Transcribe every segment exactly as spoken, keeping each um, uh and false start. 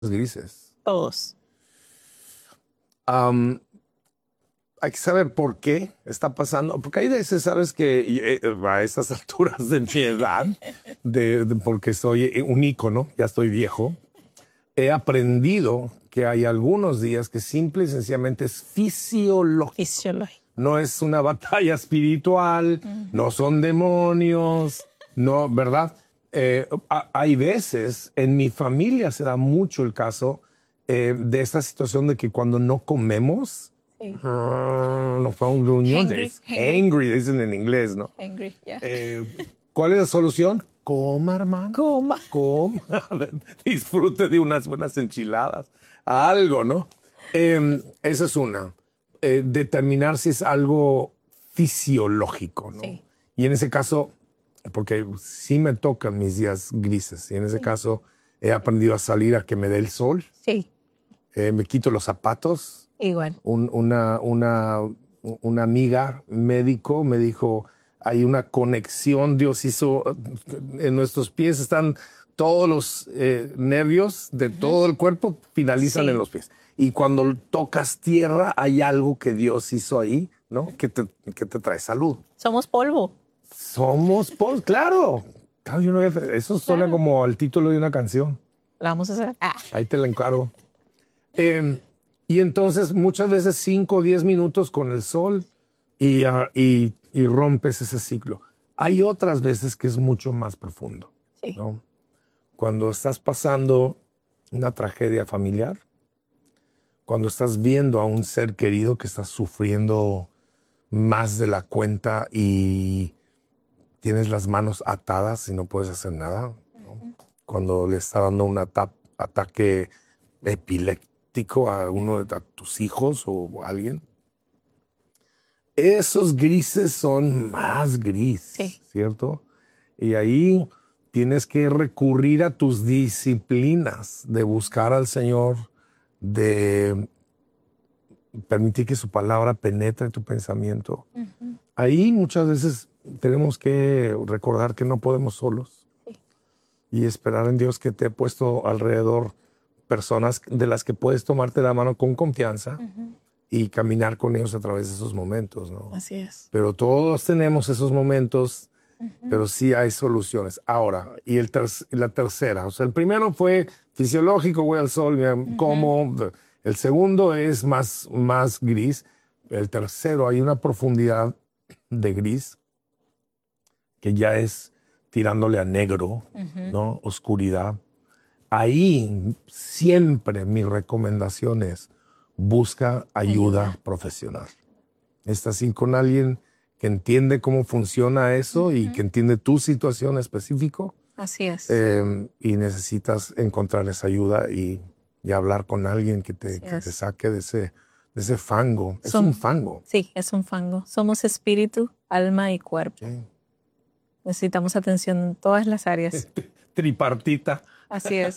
grises. Todos. Um, hay que saber por qué está pasando. Porque hay veces, sabes que eh, a estas alturas de mi edad, de, de, porque soy un ícono, ya estoy viejo, he aprendido que hay algunos días que simple y sencillamente es fisiológico. Fisiológico. No es una batalla espiritual, uh-huh. No son demonios, no, ¿verdad? Eh, hay veces, en mi familia se da mucho el caso eh, de esta situación de que cuando no comemos, sí. uh, no fue un gruñón, Hangry, hangry. Angry, dicen en inglés, ¿no? Angry, yeah. Eh, ¿Cuál es la solución? Coma, hermano. Coma. Coma. Disfrute de unas buenas enchiladas. Algo, ¿no? Eh, esa es una. Eh, determinar si es algo fisiológico, ¿no? Sí. Y en ese caso, porque sí me tocan mis días grises, y en ese sí. caso he aprendido a salir a que me dé el sol. Sí. Eh, me quito los zapatos. Igual. Un, una, una, una amiga médico me dijo, hay una conexión, Dios hizo, en nuestros pies están todos los eh, nervios de uh-huh. todo el cuerpo, finalizan sí. en los pies. Y cuando tocas tierra, hay algo que Dios hizo ahí, ¿no? Que te, que te trae salud. Somos polvo. Somos polvo, claro. Eso suena claro. como el título de una canción. La vamos a hacer. Ah. Ahí te la encargo. Eh, y entonces, muchas veces, cinco o diez minutos con el sol y, uh, y, y rompes ese ciclo. Hay otras veces que es mucho más profundo, sí. ¿no? Cuando estás pasando una tragedia familiar, cuando estás viendo a un ser querido que está sufriendo más de la cuenta y tienes las manos atadas y no puedes hacer nada, ¿no? Uh-huh. Cuando le está dando un ata- ataque epiléptico a uno de a tus hijos o a alguien, esos grises son más gris, sí. ¿cierto? Y ahí tienes que recurrir a tus disciplinas de buscar al Señor, de permitir que su palabra penetre tu pensamiento. Uh-huh. Ahí muchas veces tenemos que recordar que no podemos solos sí. y esperar en Dios que te he puesto alrededor personas de las que puedes tomarte la mano con confianza uh-huh. y caminar con ellos a través de esos momentos, ¿no? Así es. Pero todos tenemos esos momentos, uh-huh. pero sí hay soluciones. Ahora, y el ter- la tercera, o sea, el primero fue fisiológico, voy al sol, uh-huh. como... El segundo es más, más gris. El tercero, hay una profundidad de gris que ya es tirándole a negro, uh-huh. ¿no? Oscuridad. Ahí siempre mi recomendación es busca ayuda, ayuda. profesional. Estás ahí con alguien que entiende cómo funciona eso uh-huh. y que entiende tu situación específica. Así es. Eh, y necesitas encontrar esa ayuda y y hablar con alguien que te, que te saque de ese, de ese fango. Es Som- un fango. Sí, es un fango. Somos espíritu, alma y cuerpo. Sí. Necesitamos atención en todas las áreas. Tripartita. Así es.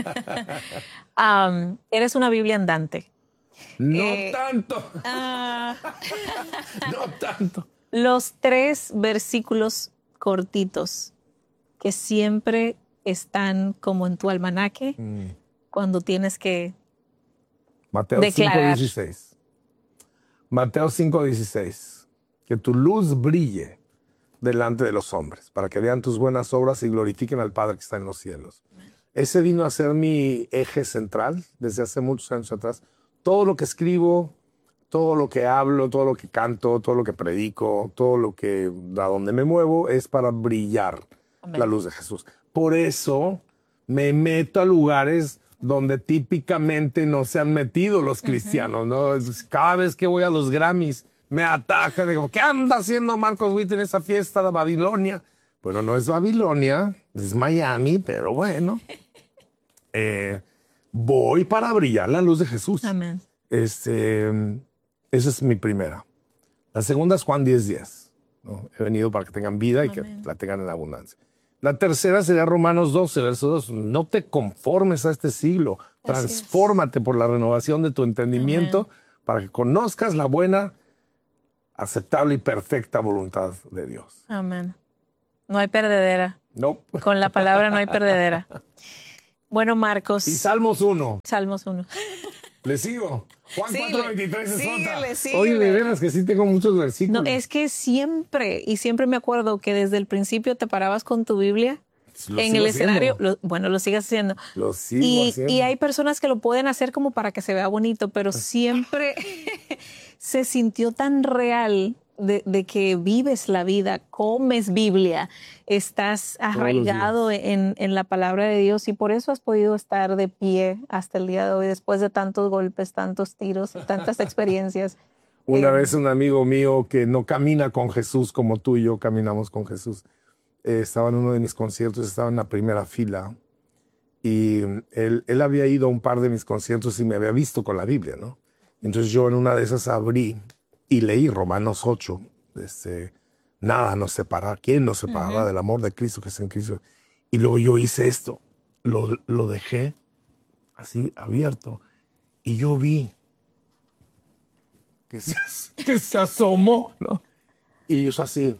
um, eres una Biblia andante. No eh, tanto. Uh, no tanto. Los tres versículos cortitos que siempre están como en tu almanaque. Mm. Cuando tienes que Mateo cinco dieciséis. Mateo cinco dieciséis. Que tu luz brille delante de los hombres, para que vean tus buenas obras y glorifiquen al Padre que está en los cielos. Ese vino a ser mi eje central desde hace muchos años atrás. Todo lo que escribo, todo lo que hablo, todo lo que canto, todo lo que predico, todo lo que a donde me muevo es para brillar Amén. La luz de Jesús. Por eso me meto a lugares donde típicamente no se han metido los cristianos, uh-huh. ¿no? Cada vez que voy a los Grammys me atacan, digo, ¿qué anda haciendo Marcos Witt en esa fiesta de Babilonia? Bueno, no es Babilonia, es Miami, pero bueno. Eh, voy para brillar la luz de Jesús. Amén. Este, esa es mi primera. La segunda es Juan diez diez, ¿no? He venido para que tengan vida y Amén. Que la tengan en abundancia. La tercera sería Romanos doce, verso dos. No te conformes a este siglo. Transfórmate por la renovación de tu entendimiento Amén. Para que conozcas la buena, aceptable y perfecta voluntad de Dios. Amén. No hay perdedera. No. Con la palabra no hay perdedera. Bueno, Marcos. Y Salmos uno. Salmos uno. ¿Le sigo? Juan cuatro veintitrés es otra. Síguele. Oye, de veras que sí tengo muchos versículos. No, es que siempre, y siempre me acuerdo que desde el principio te parabas con tu Biblia Lo en sigo el escenario. haciendo. Lo, bueno, lo sigues haciendo. Lo sigo y, haciendo. y hay personas que lo pueden hacer como para que se vea bonito, pero siempre se sintió tan real de, de que vives la vida, comes Biblia, estás arraigado en, en la palabra de Dios y por eso has podido estar de pie hasta el día de hoy, después de tantos golpes, tantos tiros, tantas experiencias. Una eh, vez un amigo mío que no camina con Jesús como tú y yo caminamos con Jesús, eh, estaba en uno de mis conciertos, estaba en la primera fila y él, él había ido a un par de mis conciertos y me había visto con la Biblia, ¿no? Entonces yo en una de esas abrí y leí Romanos ocho, este, nada nos separará, ¿quién nos separará uh-huh. del amor de Cristo que es en Cristo? Y luego yo hice esto, lo, lo dejé así abierto y yo vi que se, que se asomó, ¿no? Y yo así.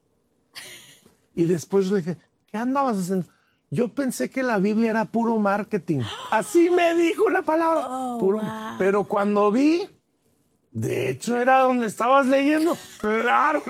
Y después yo dije, ¿qué andabas haciendo? Yo pensé que la Biblia era puro marketing. Así me dijo la palabra. Oh, puro. Wow. Pero cuando vi, de hecho era donde estabas leyendo. Claro.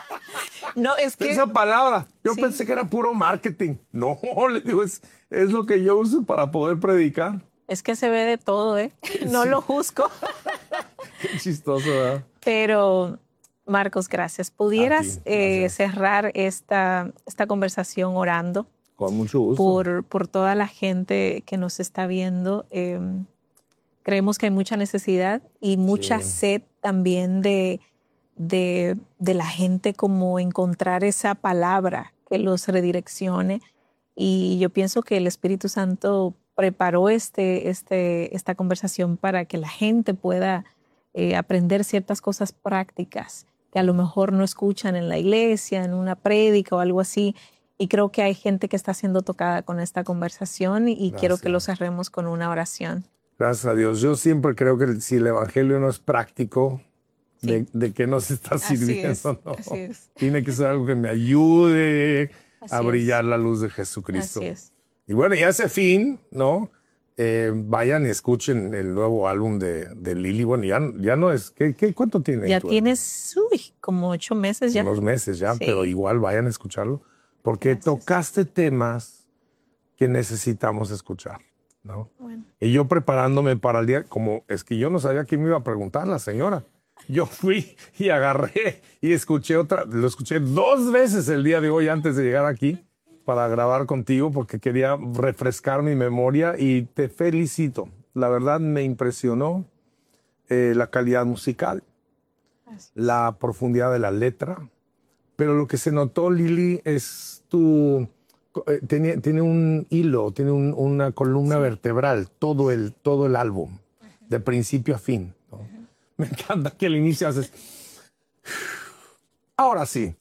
No, es que... Esa palabra. Yo sí. pensé que era puro marketing. No, le digo, es, es lo que yo uso para poder predicar. Es que se ve de todo, ¿eh? No Sí. lo juzgo. Qué chistoso, ¿verdad? Pero, Marcos, gracias. ¿Pudieras A ti, gracias. Eh, cerrar esta, esta conversación orando? Con mucho gusto. Por, por toda la gente que nos está viendo. Eh, creemos que hay mucha necesidad y mucha Sí. sed también de, de, de la gente como encontrar esa palabra que los redireccione. Y yo pienso que el Espíritu Santo preparó este, este, esta conversación para que la gente pueda eh, aprender ciertas cosas prácticas que a lo mejor no escuchan en la iglesia, en una prédica o algo así. Y creo que hay gente que está siendo tocada con esta conversación y Gracias. Quiero que lo cerremos con una oración. Gracias a Dios. Yo siempre creo que si el evangelio no es práctico, Sí. de, de qué nos está Así sirviendo, es, ¿no? así es. Tiene que ser algo que me ayude Así a es. brillar la luz de Jesucristo. Así es. Y bueno, y a ese fin, ¿no? Eh, vayan y escuchen el nuevo álbum de, de Lili. Bueno, ya, ya no es... ¿qué, qué, ¿Cuánto tiene? Ya tu tienes uy, como ocho meses ya. Unos meses ya, Sí. pero igual vayan a escucharlo. Porque Gracias. tocaste temas que necesitamos escuchar, ¿no? Bueno. Y yo preparándome para el día, como es que yo no sabía qué me iba a preguntar la señora. Yo fui y agarré y escuché otra, lo escuché dos veces el día de hoy antes de llegar aquí para grabar contigo porque quería refrescar mi memoria y te felicito. La verdad me impresionó eh, la calidad musical, Gracias. la profundidad de la letra, pero lo que se notó, Lili, es tu... eh, tiene, tiene un hilo, tiene un, una columna Sí. vertebral, todo el, todo el álbum, de principio a fin, ¿no? Uh-huh. Me encanta que al inicio haces... Ahora sí.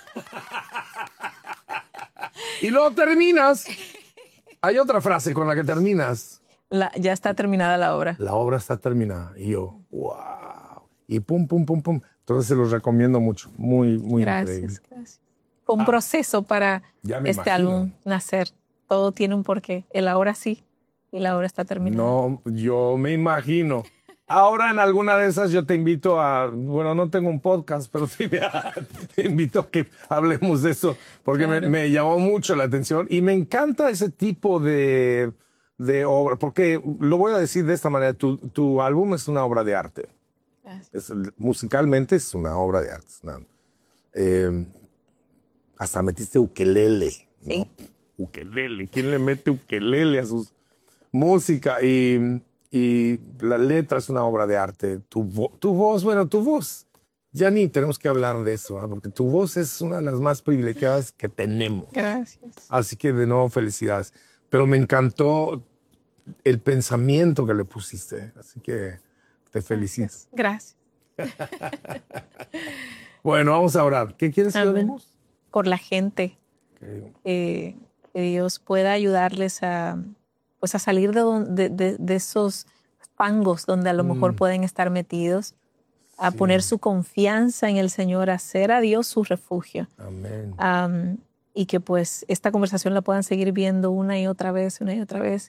Y luego terminas. Hay otra frase con la que terminas. La, ya está terminada la obra. La obra está terminada. Y yo, wow. Y pum, pum, pum, pum. Entonces se los recomiendo mucho. Muy, muy Gracias, increíble. gracias. Fue un Ah, proceso para ya me este imagino. álbum nacer. Todo tiene un porqué. El ahora sí y la obra está terminada. No, yo me imagino. Ahora en alguna de esas yo te invito a, bueno, no tengo un podcast, pero sí me, te invito a que hablemos de eso, porque Claro. me, me llamó mucho la atención y me encanta ese tipo de, de obra, porque lo voy a decir de esta manera, tu, tu álbum es una obra de arte. Gracias. Es, musicalmente es una obra de arte. ¿No? Eh, hasta metiste ukelele, ¿no? Sí. Ukelele, ¿quién le mete ukelele a sus música? Y... Y la letra es una obra de arte. Tu, vo tu voz, bueno, tu voz, ya ni tenemos que hablar de eso, ¿eh? Porque tu voz es una de las más privilegiadas que tenemos. Gracias. Así que de nuevo, felicidades. Pero me encantó el pensamiento que le pusiste. Así que te felicito. Gracias. Bueno, vamos a orar. ¿Qué quieres que Amén. oremos? Por la gente. Okay. Eh, que Dios pueda ayudarles a... pues a salir de, de, de, de esos fangos donde a lo mm. mejor pueden estar metidos, a sí. poner su confianza en el Señor, a hacer a Dios su refugio. Amén. Um, y que pues esta conversación la puedan seguir viendo una y otra vez, una y otra vez,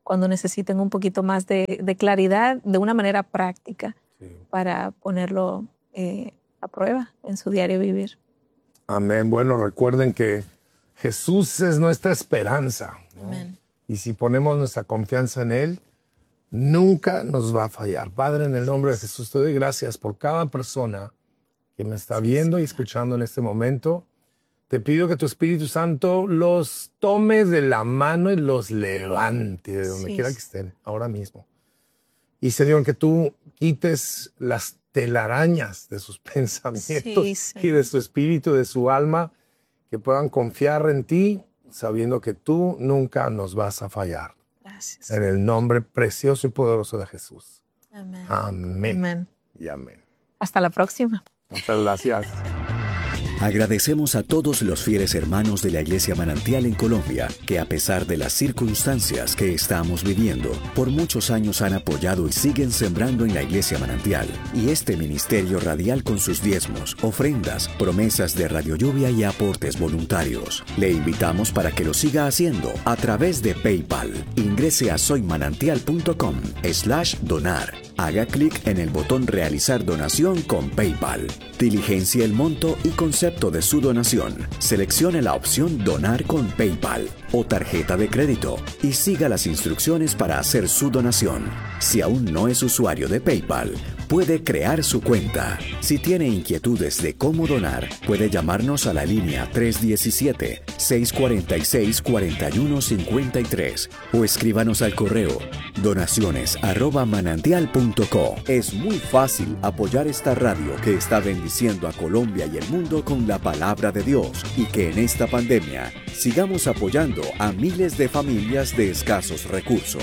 cuando necesiten un poquito más de, de claridad de una manera práctica, sí, para ponerlo eh, a prueba en su diario vivir. Amén. Bueno, recuerden que Jesús es nuestra esperanza, ¿no? Amén. Y si ponemos nuestra confianza en Él, nunca nos va a fallar. Padre, en el nombre de Jesús, te doy gracias por cada persona que me está viendo y escuchando en este momento. Te pido que tu Espíritu Santo los tome de la mano y los levante de donde sí, quiera que estén ahora mismo. Y Señor, que tú quites las telarañas de sus pensamientos sí, sí. y de su espíritu, de su alma, que puedan confiar en ti, sabiendo que tú nunca nos vas a fallar. Gracias. En el nombre precioso y poderoso de Jesús. Amén. Amén. Amén. Y amén. Hasta la próxima. Muchas gracias. Agradecemos a todos los fieles hermanos de la Iglesia Manantial en Colombia, que a pesar de las circunstancias que estamos viviendo, por muchos años han apoyado y siguen sembrando en la Iglesia Manantial y este ministerio radial con sus diezmos, ofrendas, promesas de Radio Lluvia y aportes voluntarios. Le invitamos para que lo siga haciendo a través de PayPal. Ingrese a soymanantial.com slash donar. Haga clic en el botón Realizar donación con PayPal. Diligencia el monto y concepto de su donación. Seleccione la opción Donar con PayPal o tarjeta de crédito y siga las instrucciones para hacer su donación. Si aún no es usuario de PayPal, puede crear su cuenta. Si tiene inquietudes de cómo donar, puede llamarnos a la línea tres uno siete, seis cuatro seis, cuatro uno cinco tres o escríbanos al correo donaciones arroba manantial punto co. Es muy fácil apoyar esta radio que está bendiciendo a Colombia y el mundo con la palabra de Dios, y que en esta pandemia sigamos apoyando a miles de familias de escasos recursos.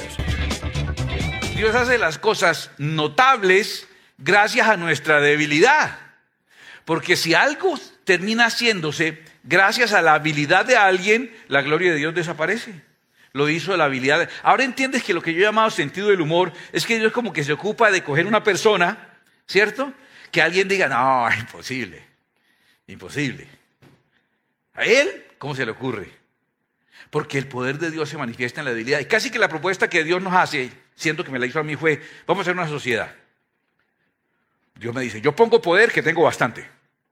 Dios hace las cosas notables gracias a nuestra debilidad. Porque si algo termina haciéndose gracias a la habilidad de alguien, la gloria de Dios desaparece. Lo hizo la habilidad. De... Ahora entiendes que lo que yo he llamado sentido del humor es que Dios como que se ocupa de coger una persona, ¿cierto? Que alguien diga, no, imposible, imposible. A él, ¿cómo se le ocurre? Porque el poder de Dios se manifiesta en la debilidad. Y casi que la propuesta que Dios nos hace, siento que me la hizo a mí, fue, vamos a hacer una sociedad. Dios me dice, yo pongo poder que tengo bastante.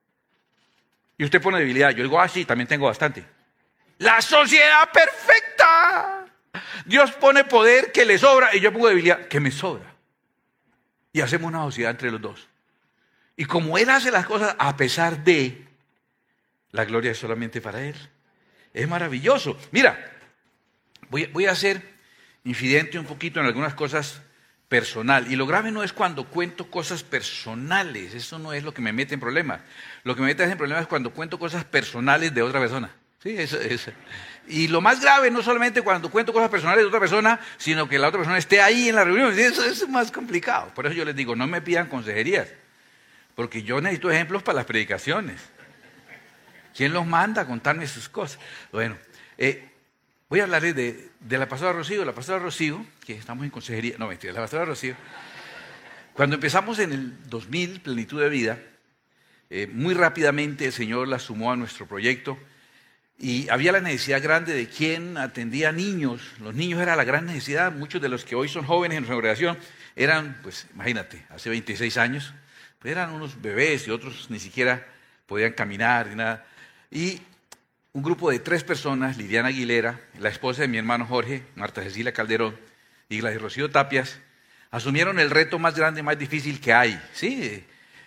Y usted pone debilidad. Yo digo, ah, sí, también tengo bastante. La sociedad perfecta. Dios pone poder que le sobra y yo pongo debilidad que me sobra. Y hacemos una sociedad entre los dos. Y como Él hace las cosas a pesar de, la gloria es solamente para Él. Es maravilloso. Mira, voy, voy a ser infidente un poquito en algunas cosas personal. Y lo grave no es cuando cuento cosas personales. Eso no es lo que me mete en problemas. Lo que me mete en problemas es cuando cuento cosas personales de otra persona. Sí, eso, eso. Y lo más grave no solamente cuando cuento cosas personales de otra persona, sino que la otra persona esté ahí en la reunión. Eso, eso es más complicado. Por eso yo les digo, no me pidan consejerías. Porque yo necesito ejemplos para las predicaciones. ¿Quién los manda a contarme sus cosas? Bueno, eh, voy a hablarles de, de la pastora Rocío. La pastora Rocío, que estamos en consejería, no mentira, la pastora Rocío. Cuando empezamos en el dos mil, Plenitud de Vida, eh, muy rápidamente el Señor la sumó a nuestro proyecto y había la necesidad grande de quien atendía a niños. Los niños era la gran necesidad. Muchos de los que hoy son jóvenes en nuestra congregación eran, pues imagínate, hace veintiséis años, pues eran unos bebés y otros ni siquiera podían caminar ni nada. Y un grupo de tres personas, Liliana Aguilera, la esposa de mi hermano Jorge, Marta Cecilia Calderón y Gladys Rocío Tapias, asumieron el reto más grande, más difícil que hay, ¿sí?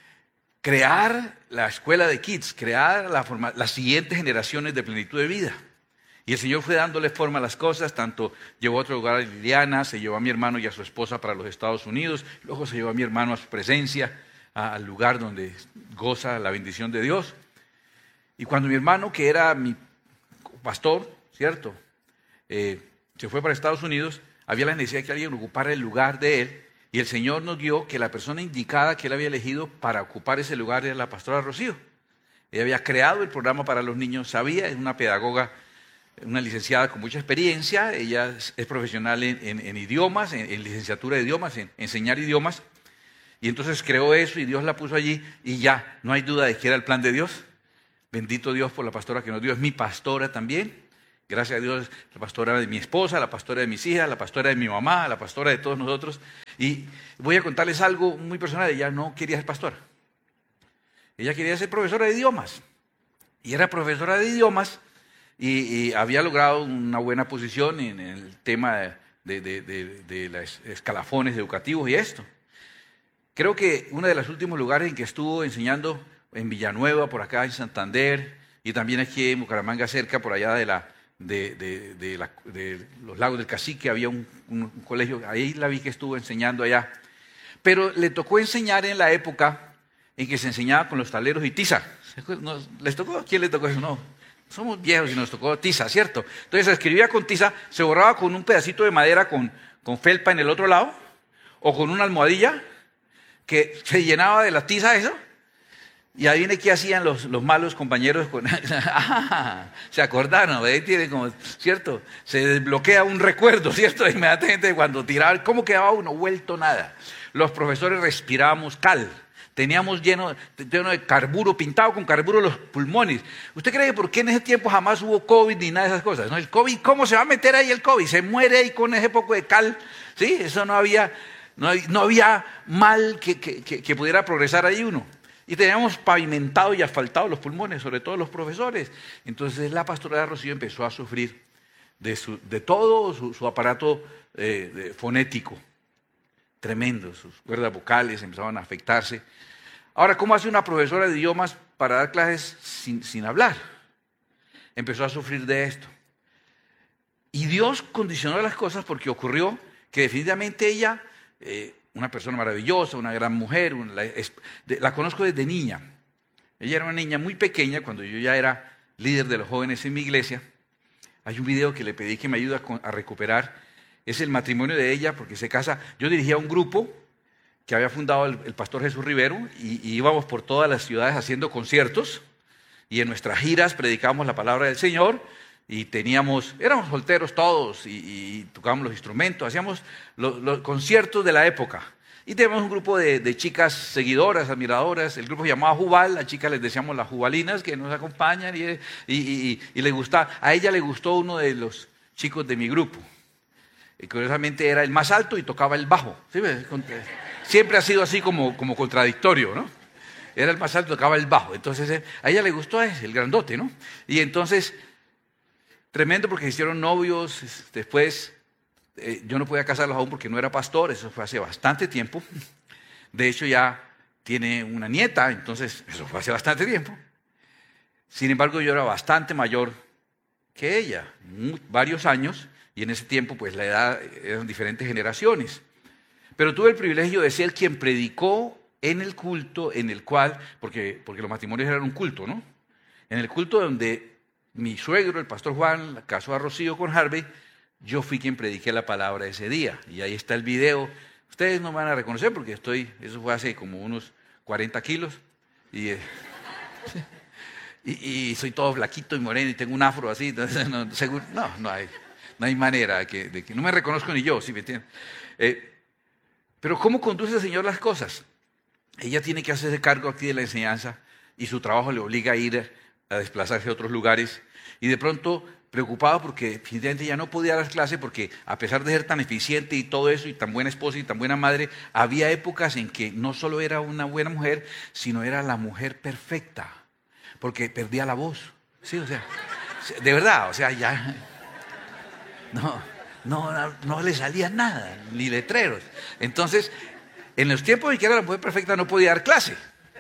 Crear la escuela de kids, crear la forma, las siguientes generaciones de Plenitud de Vida. Y el Señor fue dándole forma a las cosas, tanto llevó a otro lugar a Liliana, se llevó a mi hermano y a su esposa para los Estados Unidos, luego se llevó a mi hermano a su presencia, a, al lugar donde goza la bendición de Dios. Y cuando mi hermano, que era mi pastor, ¿cierto? Eh, se fue para Estados Unidos, había la necesidad de que alguien ocupara el lugar de él, y el Señor nos dio que la persona indicada que él había elegido para ocupar ese lugar era la pastora Rocío. Ella había creado el programa para los niños, sabía, es una pedagoga, una licenciada con mucha experiencia, ella es, es profesional en, en, en idiomas, en, en licenciatura de idiomas, en enseñar idiomas, y entonces creó eso y Dios la puso allí, y ya, no hay duda de que era el plan de Dios. Bendito Dios por la pastora que nos dio, es mi pastora también. Gracias a Dios, la pastora de mi esposa, la pastora de mis hijas, la pastora de mi mamá, la pastora de todos nosotros. Y voy a contarles algo muy personal. Ella no quería ser pastora. Ella quería ser profesora de idiomas. Y era profesora de idiomas y, y había logrado una buena posición en el tema de, de, de, de, de los escalafones educativos y esto. Creo que uno de los últimos lugares en que estuvo enseñando en Villanueva, por acá en Santander, y también aquí en Bucaramanga, cerca, por allá de, la, de, de, de, la, de los Lagos del Cacique, había un, un, un colegio, ahí la vi que estuvo enseñando allá. Pero le tocó enseñar en la época en que se enseñaba con los tableros y tiza. ¿Les tocó? ¿A quién le tocó eso? No, somos viejos y nos tocó tiza, ¿cierto? Entonces se escribía con tiza, se borraba con un pedacito de madera con, con felpa en el otro lado, o con una almohadilla, que se llenaba de la tiza eso, y ahí viene qué hacían los, los malos compañeros con... ah, se acordaron, ahí tiene como, ¿cierto? Se desbloquea un recuerdo, ¿cierto? Inmediatamente cuando tiraban, ¿cómo quedaba uno? Vuelto nada. Los profesores respirábamos cal, teníamos lleno, lleno de carburo, pintado con carburo los pulmones. ¿Usted cree que por qué en ese tiempo jamás hubo COVID ni nada de esas cosas? ¿No? El COVID, ¿cómo se va a meter ahí el COVID? Se muere ahí con ese poco de cal, ¿sí? Eso no había... No, no había mal que, que, que, que pudiera progresar ahí uno. Y teníamos pavimentado y asfaltado los pulmones, sobre todo los profesores. Entonces la pastora de Rocío empezó a sufrir de, su, de todo su, su aparato eh, de, fonético. Tremendo, sus cuerdas vocales empezaban a afectarse. Ahora, ¿cómo hace una profesora de idiomas para dar clases sin, sin hablar? Empezó a sufrir de esto. Y Dios condicionó las cosas porque ocurrió que definitivamente ella... Eh, una persona maravillosa, una gran mujer, una, la, es, de, la conozco desde niña. Ella era una niña muy pequeña cuando yo ya era líder de los jóvenes en mi iglesia. Hay un video que le pedí que me ayude a, a recuperar, es el matrimonio de ella porque se casa. Yo dirigía un grupo que había fundado el, el pastor Jesús Rivero y, y íbamos por todas las ciudades haciendo conciertos y en nuestras giras predicábamos la palabra del Señor. Y teníamos, éramos solteros todos y, y tocábamos los instrumentos, hacíamos los, los conciertos de la época. Y teníamos un grupo de, de chicas seguidoras, admiradoras, el grupo se llamaba Jubal, a chicas les decíamos las jubalinas que nos acompañan y, y, y, y le gustaba, a ella le gustó uno de los chicos de mi grupo. Y curiosamente era el más alto y tocaba el bajo. ¿Sí? Siempre ha sido así como, como contradictorio, ¿no? Era el más alto y tocaba el bajo. Entonces a ella le gustó ese, el grandote, ¿no? Y entonces... Tremendo porque se hicieron novios, después eh, yo no podía casarlos aún porque no era pastor, eso fue hace bastante tiempo. De hecho ya tiene una nieta, entonces eso fue hace bastante tiempo. Sin embargo yo era bastante mayor que ella, muy, varios años, y en ese tiempo pues la edad eran diferentes generaciones. Pero tuve el privilegio de ser quien predicó en el culto en el cual, porque, porque los matrimonios eran un culto, ¿no? En el culto donde... Mi suegro, el pastor Juan, casó a Rocío con Harvey, yo fui quien prediqué la palabra ese día. Y ahí está el video. Ustedes no me van a reconocer porque estoy, eso fue hace como unos cuarenta kilos. Y, eh, y, y soy todo flaquito y moreno y tengo un afro así. Entonces, no, seguro, no, no hay, no hay manera de que, de que... No me reconozco ni yo, ¿sí me entienden? Eh, pero ¿cómo conduce el Señor las cosas? Ella tiene que hacerse cargo aquí de la enseñanza y su trabajo le obliga a ir... a desplazarse a otros lugares y de pronto preocupado porque definitivamente ya no podía dar clase porque a pesar de ser tan eficiente y todo eso y tan buena esposa y tan buena madre, había épocas en que no solo era una buena mujer, sino era la mujer perfecta porque perdía la voz. Sí, o sea, de verdad, o sea, ya no, no, no le salía nada, ni letreros. Entonces, en los tiempos en que era la mujer perfecta no podía dar clase.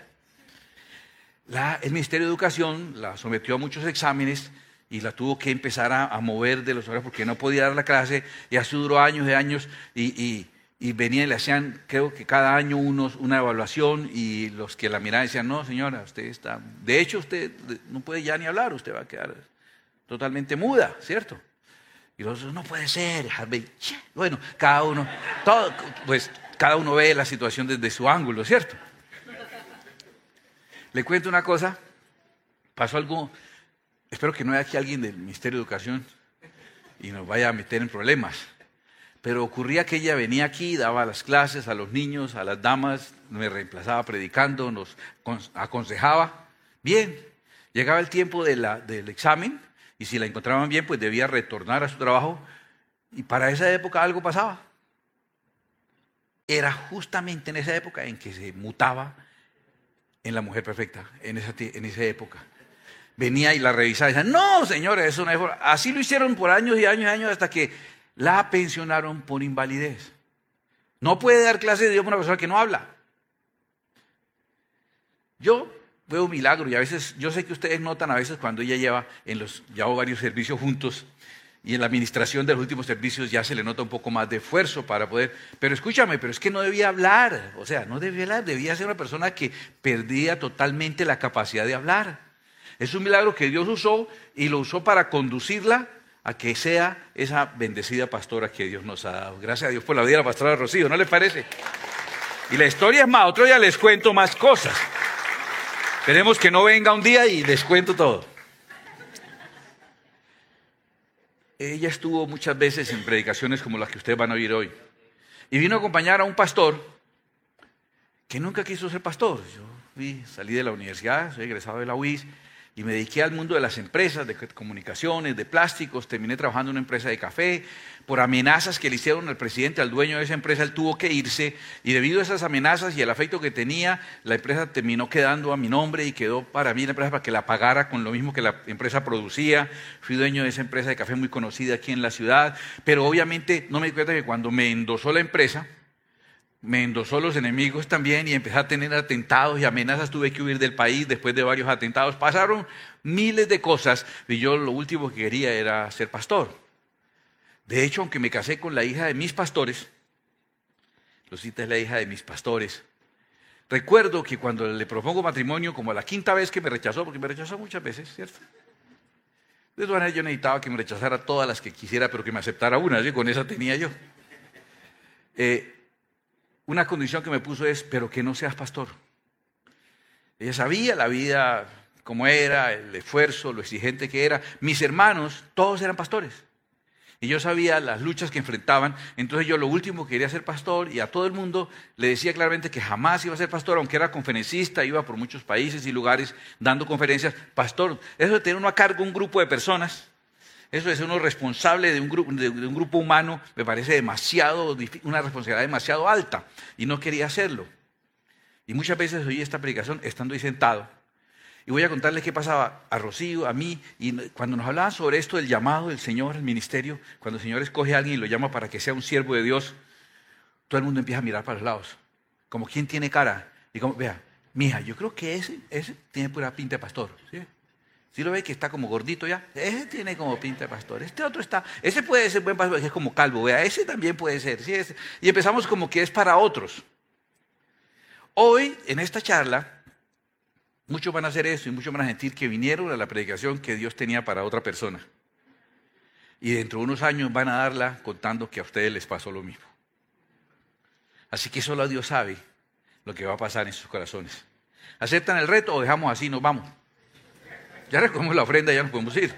La, el Ministerio de Educación la sometió a muchos exámenes y la tuvo que empezar a, a mover de los horarios porque no podía dar la clase y así duró años y años y, y, y venían y le hacían, creo que cada año unos, una evaluación y los que la miraban decían, no señora, usted está, de hecho usted no puede ya ni hablar, usted va a quedar totalmente muda, ¿cierto? Y los otros, no puede ser, Harvey. Bueno, cada uno, todo, pues cada uno ve la situación desde su ángulo, ¿cierto? Le cuento una cosa, pasó algo, espero que no haya aquí alguien del Ministerio de Educación y nos vaya a meter en problemas, pero ocurría que ella venía aquí, daba las clases a los niños, a las damas, me reemplazaba predicando, nos aconsejaba. Bien, llegaba el tiempo de la, del examen Y si la encontraban bien, pues debía retornar a su trabajo. Y para esa época algo pasaba. Era justamente en esa época en que se mutaba en la mujer perfecta, en esa, en esa época. Venía y la revisaba y decía, no, señores, eso no es. Así lo hicieron por años y años y años hasta que la pensionaron por invalidez. No puede dar clase de Dios a una persona que no habla. Yo veo un milagro y a veces, yo sé que ustedes notan a veces cuando ella lleva, en los, llevo varios servicios juntos y en la administración de los últimos servicios ya se le nota un poco más de esfuerzo para poder, pero escúchame, pero es que no debía hablar, o sea, no debía hablar, debía ser una persona que perdía totalmente la capacidad de hablar. Es un milagro que Dios usó y lo usó para conducirla a que sea esa bendecida pastora que Dios nos ha dado. Gracias a Dios por la vida de la pastora Rocío, ¿no les parece? Y la historia es más, otro día les cuento más cosas. Esperemos que no venga un día y les cuento todo. Ella estuvo muchas veces en predicaciones como las que ustedes van a oír hoy. Y vino a acompañar a un pastor que nunca quiso ser pastor. Yo fui, salí de la universidad, soy egresado de la U I S y me dediqué al mundo de las empresas, de comunicaciones, de plásticos. Terminé trabajando en una empresa de café. Por amenazas que le hicieron al presidente, al dueño de esa empresa, él tuvo que irse. Y debido a esas amenazas y el afecto que tenía, la empresa terminó quedando a mi nombre y quedó para mí la empresa para que la pagara con lo mismo que la empresa producía. Fui dueño de esa empresa de café muy conocida aquí en la ciudad. Pero obviamente no me di cuenta que cuando me endosó la empresa, me endosó los enemigos también y empecé a tener atentados y amenazas. Tuve que huir del país después de varios atentados. Pasaron miles de cosas y yo lo último que quería era ser pastor. De hecho, aunque me casé con la hija de mis pastores, Lucita es la hija de mis pastores, recuerdo que cuando le propongo matrimonio, como la quinta vez que me rechazó, porque me rechazó muchas veces, ¿cierto? De todas maneras yo necesitaba que me rechazara todas las que quisiera, pero que me aceptara una, ¿sí? Con esa tenía yo. Eh, Una condición que me puso es, pero que no seas pastor. Ella sabía la vida como era, el esfuerzo, lo exigente que era. Mis hermanos, todos eran pastores. Y yo sabía las luchas que enfrentaban. Entonces yo lo último que quería ser pastor y a todo el mundo le decía claramente que jamás iba a ser pastor, aunque era conferencista, iba por muchos países y lugares dando conferencias. Pastor, eso de tener uno a cargo un grupo de personas, eso de ser uno responsable de un grupo, de, de un grupo humano, me parece demasiado, una responsabilidad demasiado alta. Y no quería hacerlo. Y muchas veces oí esta predicación estando ahí sentado. Y voy a contarles qué pasaba a Rocío, a mí. Y cuando nos hablaban sobre esto del llamado del Señor, el ministerio, cuando el Señor escoge a alguien y lo llama para que sea un siervo de Dios, todo el mundo empieza a mirar para los lados. Como quién tiene cara. Y como, vea, mija, yo creo que ese, ese tiene pura pinta de pastor. ¿Sí? ¿Sí lo ve que está como gordito ya? Ese tiene como pinta de pastor. Este otro está, ese puede ser buen pastor, que es como calvo. Vea, ese también puede ser. ¿Sí? Ese. Y empezamos como que es para otros. Hoy, en esta charla, muchos van a hacer eso y muchos van a sentir que vinieron a la predicación que Dios tenía para otra persona. Y dentro de unos años van a darla contando que a ustedes les pasó lo mismo. Así que solo Dios sabe lo que va a pasar en sus corazones. ¿Aceptan el reto o dejamos así, nos vamos? Ya recogemos la ofrenda, ya nos podemos ir.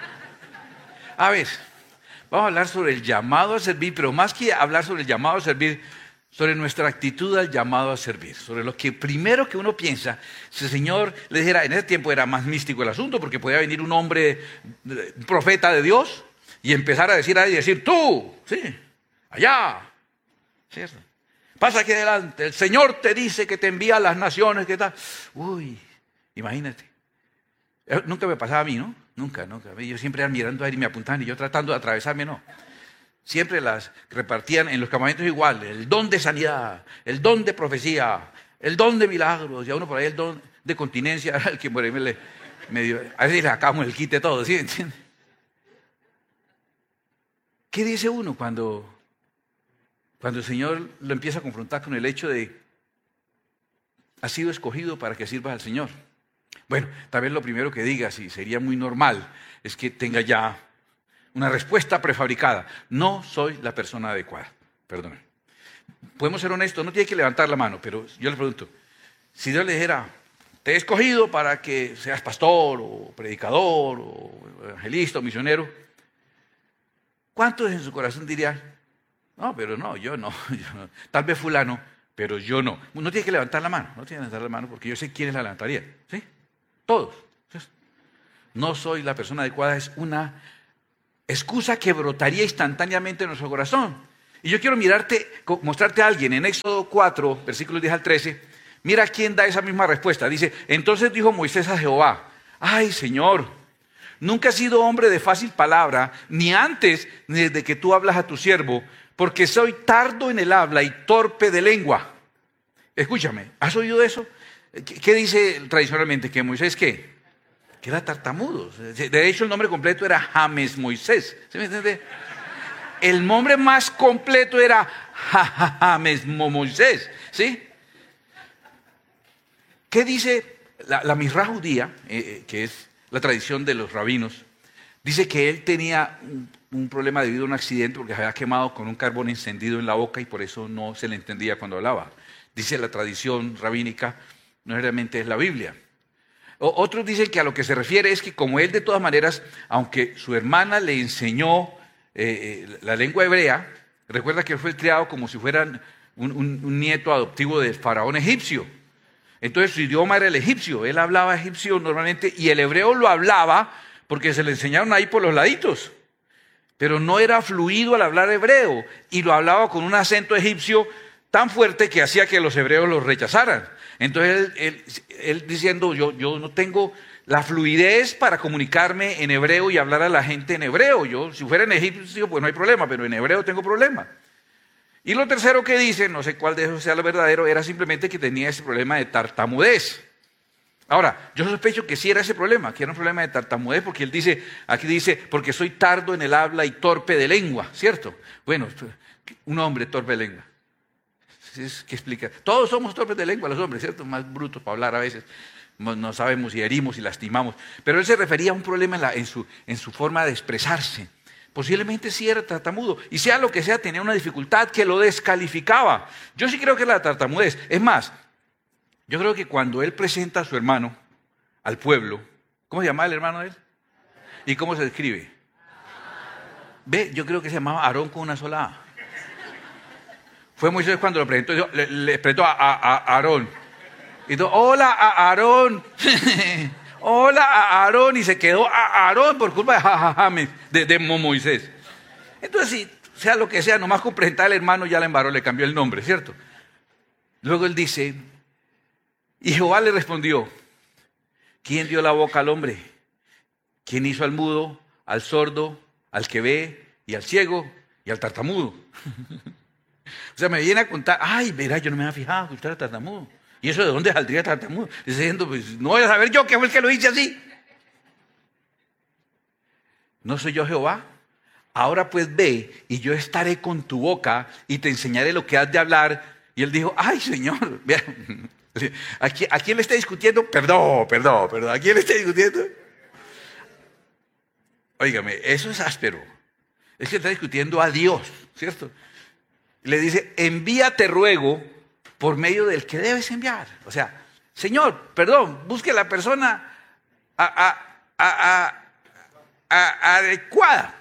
A ver, vamos a hablar sobre el llamado a servir, pero más que hablar sobre el llamado a servir, sobre nuestra actitud al llamado a servir, sobre lo que primero que uno piensa, si el Señor le dijera, en ese tiempo era más místico el asunto, porque podía venir un hombre, un profeta de Dios, y empezar a decir, a decir, tú, sí, allá, ¿cierto? Pasa aquí adelante, el Señor te dice que te envía a las naciones, que tal. Uy, imagínate. Nunca me pasaba a mí, ¿no? Nunca, nunca. Yo siempre era mirando a él y me apuntaban y yo tratando de atravesarme, no. Siempre las repartían en los campamentos igual, el don de sanidad, el don de profecía, el don de milagros, y a uno por ahí el don de continencia, el que por ahí me, le, me dio, a veces le sacamos el quite todo, ¿sí? ¿Entiendes? ¿Qué dice uno cuando, cuando el Señor lo empieza a confrontar con el hecho de, has sido escogido para que sirvas al Señor? Bueno, tal vez lo primero que digas, y sería muy normal, es que tenga ya una respuesta prefabricada. No soy la persona adecuada. Perdón. Podemos ser honestos, no tiene que levantar la mano, pero yo le pregunto, si Dios le dijera, te he escogido para que seas pastor, o predicador, o evangelista, o misionero, ¿cuántos en su corazón dirían, no, pero no, yo no, yo no. Tal vez fulano, pero yo no? No tiene que levantar la mano, no tiene que levantar la mano, porque yo sé quiénes la levantarían, ¿sí? Todos. no soy la persona adecuada, es una excusa que brotaría instantáneamente en nuestro corazón. Y yo quiero mirarte, mostrarte a alguien en Éxodo cuatro, versículos diez al trece. Mira quién da esa misma respuesta. Dice, entonces dijo Moisés a Jehová, ay Señor, nunca he sido hombre de fácil palabra, ni antes ni desde que tú hablas a tu siervo, porque soy tardo en el habla y torpe de lengua. Escúchame, ¿has oído eso? ¿Qué, qué dice tradicionalmente? ¿Que Moisés qué? Que era tartamudo. De hecho, el nombre completo era James Moisés. ¿Sí me entiende? El nombre más completo era James Moisés. ¿Sí? ¿Qué dice la, la Misra judía, eh, que es la tradición de los rabinos? Dice que él tenía un, un problema debido a un accidente porque se había quemado con un carbón encendido en la boca y por eso no se le entendía cuando hablaba. Dice la tradición rabínica, no realmente es la Biblia. O, otros dicen que a lo que se refiere es que como él de todas maneras, aunque su hermana le enseñó eh, eh, la lengua hebrea, recuerda que él fue criado como si fuera un, un, un nieto adoptivo del faraón egipcio. Entonces su idioma era el egipcio, él hablaba egipcio normalmente y el hebreo lo hablaba porque se le enseñaron ahí por los laditos. Pero no era fluido al hablar hebreo y lo hablaba con un acento egipcio tan fuerte que hacía que los hebreos lo rechazaran. Entonces él, él, él diciendo, yo, yo no tengo la fluidez para comunicarme en hebreo y hablar a la gente en hebreo. Yo, si fuera en egipcio, pues no hay problema, pero en hebreo tengo problema. Y lo tercero que dice, no sé cuál de esos sea lo verdadero, era simplemente que tenía ese problema de tartamudez. Ahora, yo sospecho que sí era ese problema, que era un problema de tartamudez, porque él dice, aquí dice, porque soy tardo en el habla y torpe de lengua, ¿cierto? Bueno, un hombre torpe de lengua. ¿Qué explica? Todos somos torpes de lengua, los hombres, ¿cierto? Más brutos para hablar a veces. No sabemos si herimos y lastimamos. Pero él se refería a un problema en, la, en, su, en su forma de expresarse. Posiblemente sí era tartamudo. Y sea lo que sea, tenía una dificultad que lo descalificaba. Yo sí creo que era la tartamudez. Es más, yo creo que cuando él presenta a su hermano al pueblo, ¿cómo se llamaba el hermano de él? ¿Y cómo se describe? Ve, yo creo que se llamaba Aarón con una sola A. Fue Moisés cuando lo presentó, dijo, le, le presentó a, a, a Aarón. Y dijo, hola a Aarón. Hola a Aarón. Y se quedó a Aarón por culpa de James, de, de Moisés. Entonces, si sea lo que sea, nomás con presentar al hermano ya le embarró, le cambió el nombre, ¿cierto? Luego él dice, y Jehová le respondió, ¿quién dio la boca al hombre? ¿Quién hizo al mudo, al sordo, al que ve y al ciego y al tartamudo? O sea, me viene a contar, ay, verá, yo no me había fijado que usted era tartamudo. ¿Y eso de dónde saldría tartamudo? Diciendo, pues, no voy a saber yo que fue el que lo hice así. ¿No soy yo Jehová? Ahora pues ve, y yo estaré con tu boca, y te enseñaré lo que has de hablar. Y él dijo, ay, Señor, vean, ¿a quién, ¿a quién le está discutiendo? Perdón, perdón, perdón, ¿a quién le está discutiendo? Óigame, eso es áspero. Es que está discutiendo a Dios, ¿cierto? Le dice, envíate ruego por medio del que debes enviar. O sea, Señor, perdón, busque la persona a, a, a, a, a, adecuada.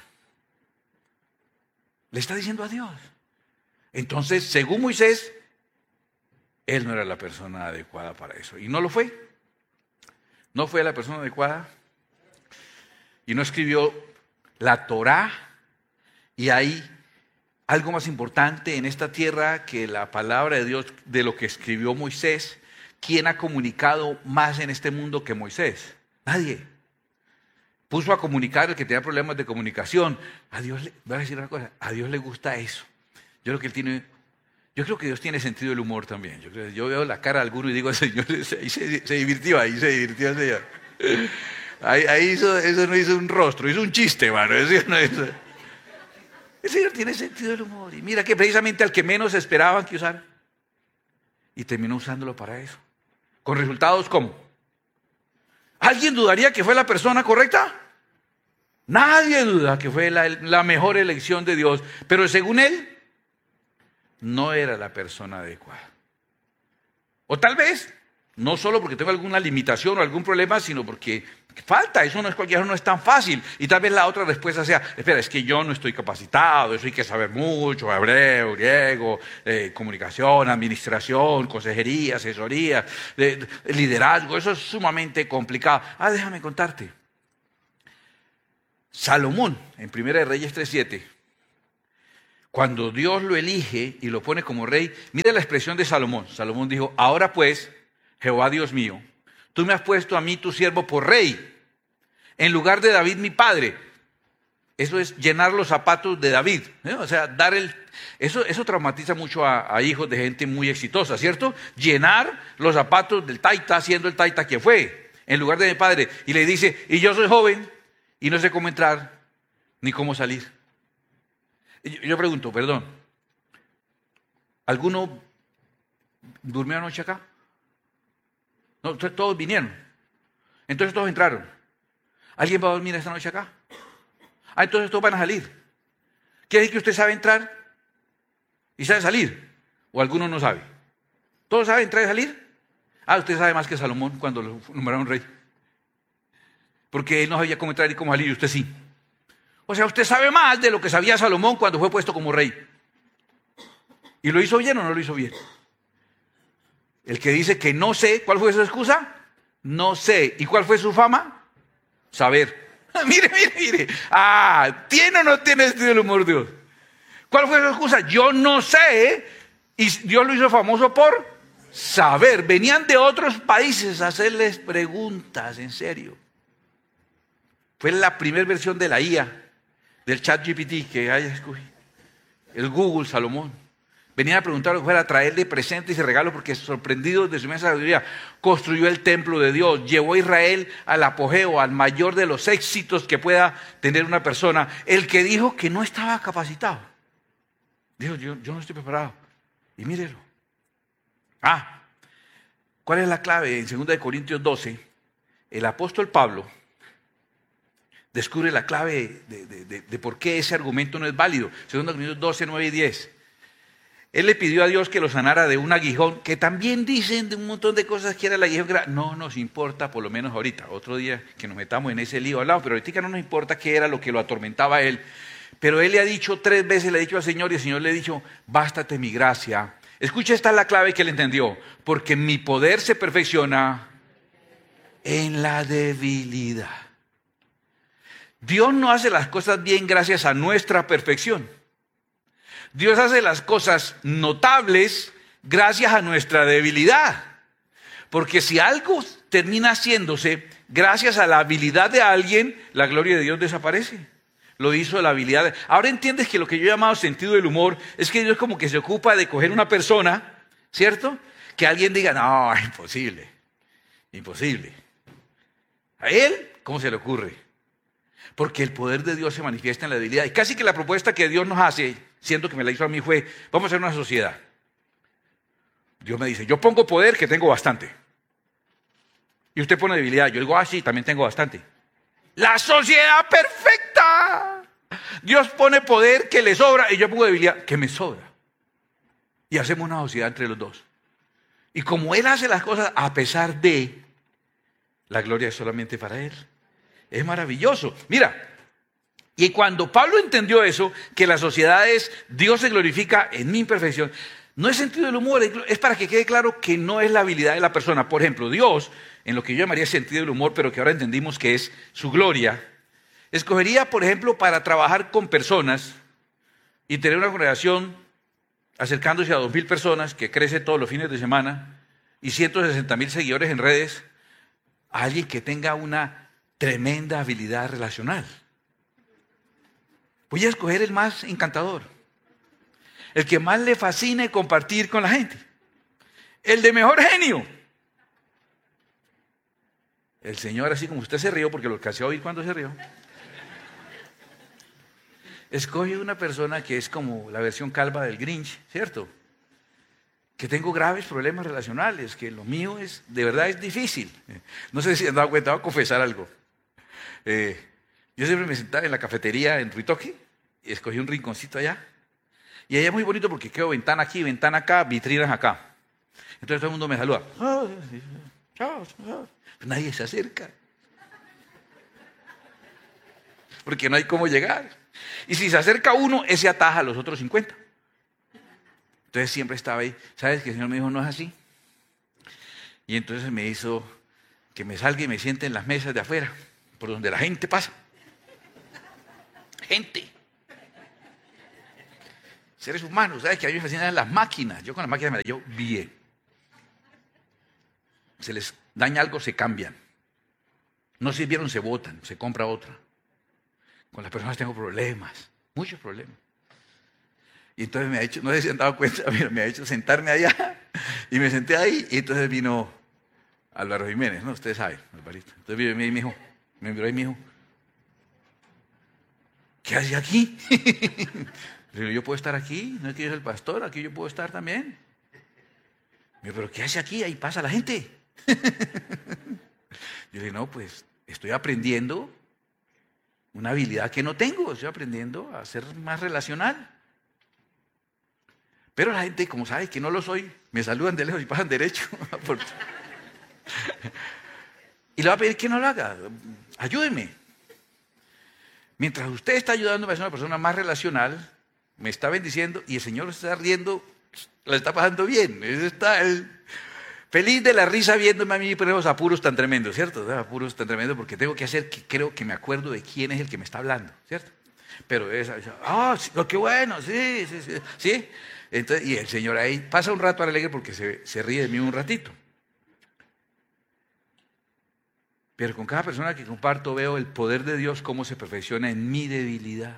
Le está diciendo a Dios. Entonces, según Moisés, él no era la persona adecuada para eso. Y no lo fue. No fue la persona adecuada. Y no escribió la Torá. Y ahí algo más importante en esta tierra que la palabra de Dios, de lo que escribió Moisés. ¿Quién ha comunicado más en este mundo que Moisés? Nadie. Puso a comunicar el que tenía problemas de comunicación. A Dios le, voy a decir una cosa, a Dios le gusta eso. Yo creo que él tiene, yo creo que Dios tiene sentido del humor también. Yo, creo, yo veo la cara de alguno y digo, el Señor se, se, se divirtió ahí, se divirtió el Señor. Ahí, ahí hizo, eso no hizo un rostro, hizo un chiste, mano. Eso no hizo. El Señor tiene sentido del humor. Y mira que precisamente al que menos esperaban que usara. Y terminó usándolo para eso. Con resultados ¿cómo? ¿Alguien dudaría que fue la persona correcta? Nadie duda que fue la, la mejor elección de Dios. Pero según él, no era la persona adecuada. O tal vez, no solo porque tengo alguna limitación o algún problema, sino porque falta, eso no es cualquiera, no es tan fácil. Y tal vez la otra respuesta sea, espera, es que yo no estoy capacitado, eso hay que saber mucho, hebreo, griego, eh, comunicación, administración, consejería, asesoría, eh, liderazgo, eso es sumamente complicado. Ah, déjame contarte, Salomón, en Primera de Reyes tres siete, cuando Dios lo elige y lo pone como rey, mira la expresión de Salomón. Salomón dijo, ahora pues, Jehová Dios mío, tú me has puesto a mí, tu siervo, por rey, en lugar de David mi padre. Eso es llenar los zapatos de David, ¿eh? O sea, dar el... Eso, eso traumatiza mucho a, a hijos de gente muy exitosa, ¿cierto? Llenar los zapatos del taita, siendo el taita que fue, en lugar de mi padre. Y le dice, y yo soy joven y no sé cómo entrar ni cómo salir. Yo, yo pregunto, perdón, ¿alguno durmió anoche acá? No, todos vinieron. Entonces todos entraron. ¿Alguien va a dormir esta noche acá? Ah, entonces todos van a salir. ¿Quiere decir que usted sabe entrar y sabe salir? ¿O alguno no sabe? ¿Todos saben entrar y salir? Ah, usted sabe más que Salomón cuando lo nombraron rey. Porque él no sabía cómo entrar y cómo salir, y usted sí. O sea, usted sabe más de lo que sabía Salomón cuando fue puesto como rey. ¿Y lo hizo bien o no lo hizo bien? El que dice que no sé, ¿cuál fue su excusa? No sé. ¿Y cuál fue su fama? Saber. Mire, mire, mire. Ah, ¿tiene o no tiene sentido del humor Dios? ¿Cuál fue su excusa? Yo no sé. Y Dios lo hizo famoso por saber. Venían de otros países a hacerles preguntas, en serio. Fue la primera versión de la I A, del chat G P T que haya escogido. El Google Salomón. Venían a preguntar fuera, a traerle presentes y regalos porque sorprendidos de su inmensa sabiduría, construyó el templo de Dios, llevó a Israel al apogeo, al mayor de los éxitos que pueda tener una persona. El que dijo que no estaba capacitado. Dijo, yo, yo no estoy preparado. Y mírelo. Ah, ¿cuál es la clave? En segunda de Corintios doce, el apóstol Pablo descubre la clave de, de, de, de por qué ese argumento no es válido. segunda de Corintios doce, nueve y diez. Él le pidió a Dios que lo sanara de un aguijón, que también dicen de un montón de cosas que era el aguijón. No nos importa, por lo menos ahorita. Otro día que nos metamos en ese lío al lado, pero ahorita no nos importa qué era lo que lo atormentaba a él. Pero él le ha dicho tres veces, le ha dicho al Señor, y el Señor le ha dicho, bástate mi gracia. Escucha, esta es la clave que él entendió. Porque mi poder se perfecciona en la debilidad. Dios no hace las cosas bien gracias a nuestra perfección. Dios hace las cosas notables gracias a nuestra debilidad. Porque si algo termina haciéndose gracias a la habilidad de alguien, la gloria de Dios desaparece. Lo hizo la habilidad. De... Ahora entiendes que lo que yo he llamado sentido del humor es que Dios como que se ocupa de coger una persona, ¿cierto? Que alguien diga, no, imposible, imposible. A él, ¿cómo se le ocurre? Porque el poder de Dios se manifiesta en la debilidad. Y casi que la propuesta que Dios nos hace, siendo que me la hizo a mí, fue, vamos a hacer una sociedad. Dios me dice, yo pongo poder que tengo bastante. Y usted pone debilidad. Yo digo, ah, sí, también tengo bastante. La sociedad perfecta. Dios pone poder que le sobra y yo pongo debilidad que me sobra. Y hacemos una sociedad entre los dos. Y como Él hace las cosas a pesar de, la gloria es solamente para Él. Es maravilloso. Mira, y cuando Pablo entendió eso, que la sociedad es, Dios se glorifica en mi imperfección, no es sentido del humor, es para que quede claro que no es la habilidad de la persona. Por ejemplo, Dios, en lo que yo llamaría sentido del humor, pero que ahora entendimos que es su gloria, escogería, por ejemplo, para trabajar con personas y tener una congregación acercándose a dos mil personas, que crece todos los fines de semana, y ciento sesenta mil seguidores en redes, a alguien que tenga una tremenda habilidad relacional. Voy a escoger el más encantador, el que más le fascine compartir con la gente, el de mejor genio. El Señor, así como usted se rió, porque lo alcancé a oír cuando se rió, escoge una persona que es como la versión calva del Grinch, ¿cierto? Que tengo graves problemas relacionales, que lo mío es, de verdad es difícil. No sé si han dado cuenta, voy a confesar algo. Eh, yo siempre me sentaba en la cafetería en Ruitoque y escogí un rinconcito allá. Y allá es muy bonito porque quedo ventana aquí, ventana acá, vitrinas acá. Entonces todo el mundo me saluda. Oh, chao, chao. Nadie se acerca. Porque no hay cómo llegar. Y si se acerca uno, ese ataja a los otros cincuenta. Entonces siempre estaba ahí. ¿Sabes que el Señor me dijo, no es así? Y entonces me hizo que me salga y me siente en las mesas de afuera, por donde la gente pasa. gente. Seres humanos, ¿sabes? Que a mí me fascinan las máquinas. Yo con las máquinas me las llevo bien. Se les daña algo, se cambian. No sirvieron, se botan, se compra otra. Con las personas tengo problemas, muchos problemas. Y entonces me ha hecho, no sé si se han dado cuenta, mira, me ha hecho sentarme allá. Y me senté ahí y entonces vino Álvaro Jiménez, ¿no? Ustedes saben, Alvarito. Entonces vino y me dijo, me miró y me dijo, ¿qué hace aquí? Le digo, yo puedo estar aquí, no es que yo soy el pastor, aquí yo puedo estar también. Me dijo, ¿pero qué hace aquí? Ahí pasa la gente. Yo le dije, no, pues estoy aprendiendo una habilidad que no tengo, estoy aprendiendo a ser más relacional. Pero la gente, como sabe que no lo soy, me saludan de lejos y pasan derecho. Y le va a pedir que no lo haga. Ayúdeme. Mientras usted está ayudándome a ser una persona más relacional, me está bendiciendo y el Señor está riendo, la está pasando bien. Está el, feliz de la risa viéndome a mí por esos apuros tan tremendos, ¿cierto? Apuros tan tremendos porque tengo que hacer que creo que me acuerdo de quién es el que me está hablando, ¿cierto? Pero esa, ah, oh, qué bueno, sí, sí, sí, sí. Entonces, y el Señor ahí pasa un rato alegre porque se, se ríe de mí un ratito. Pero con cada persona que comparto veo el poder de Dios cómo se perfecciona en mi debilidad.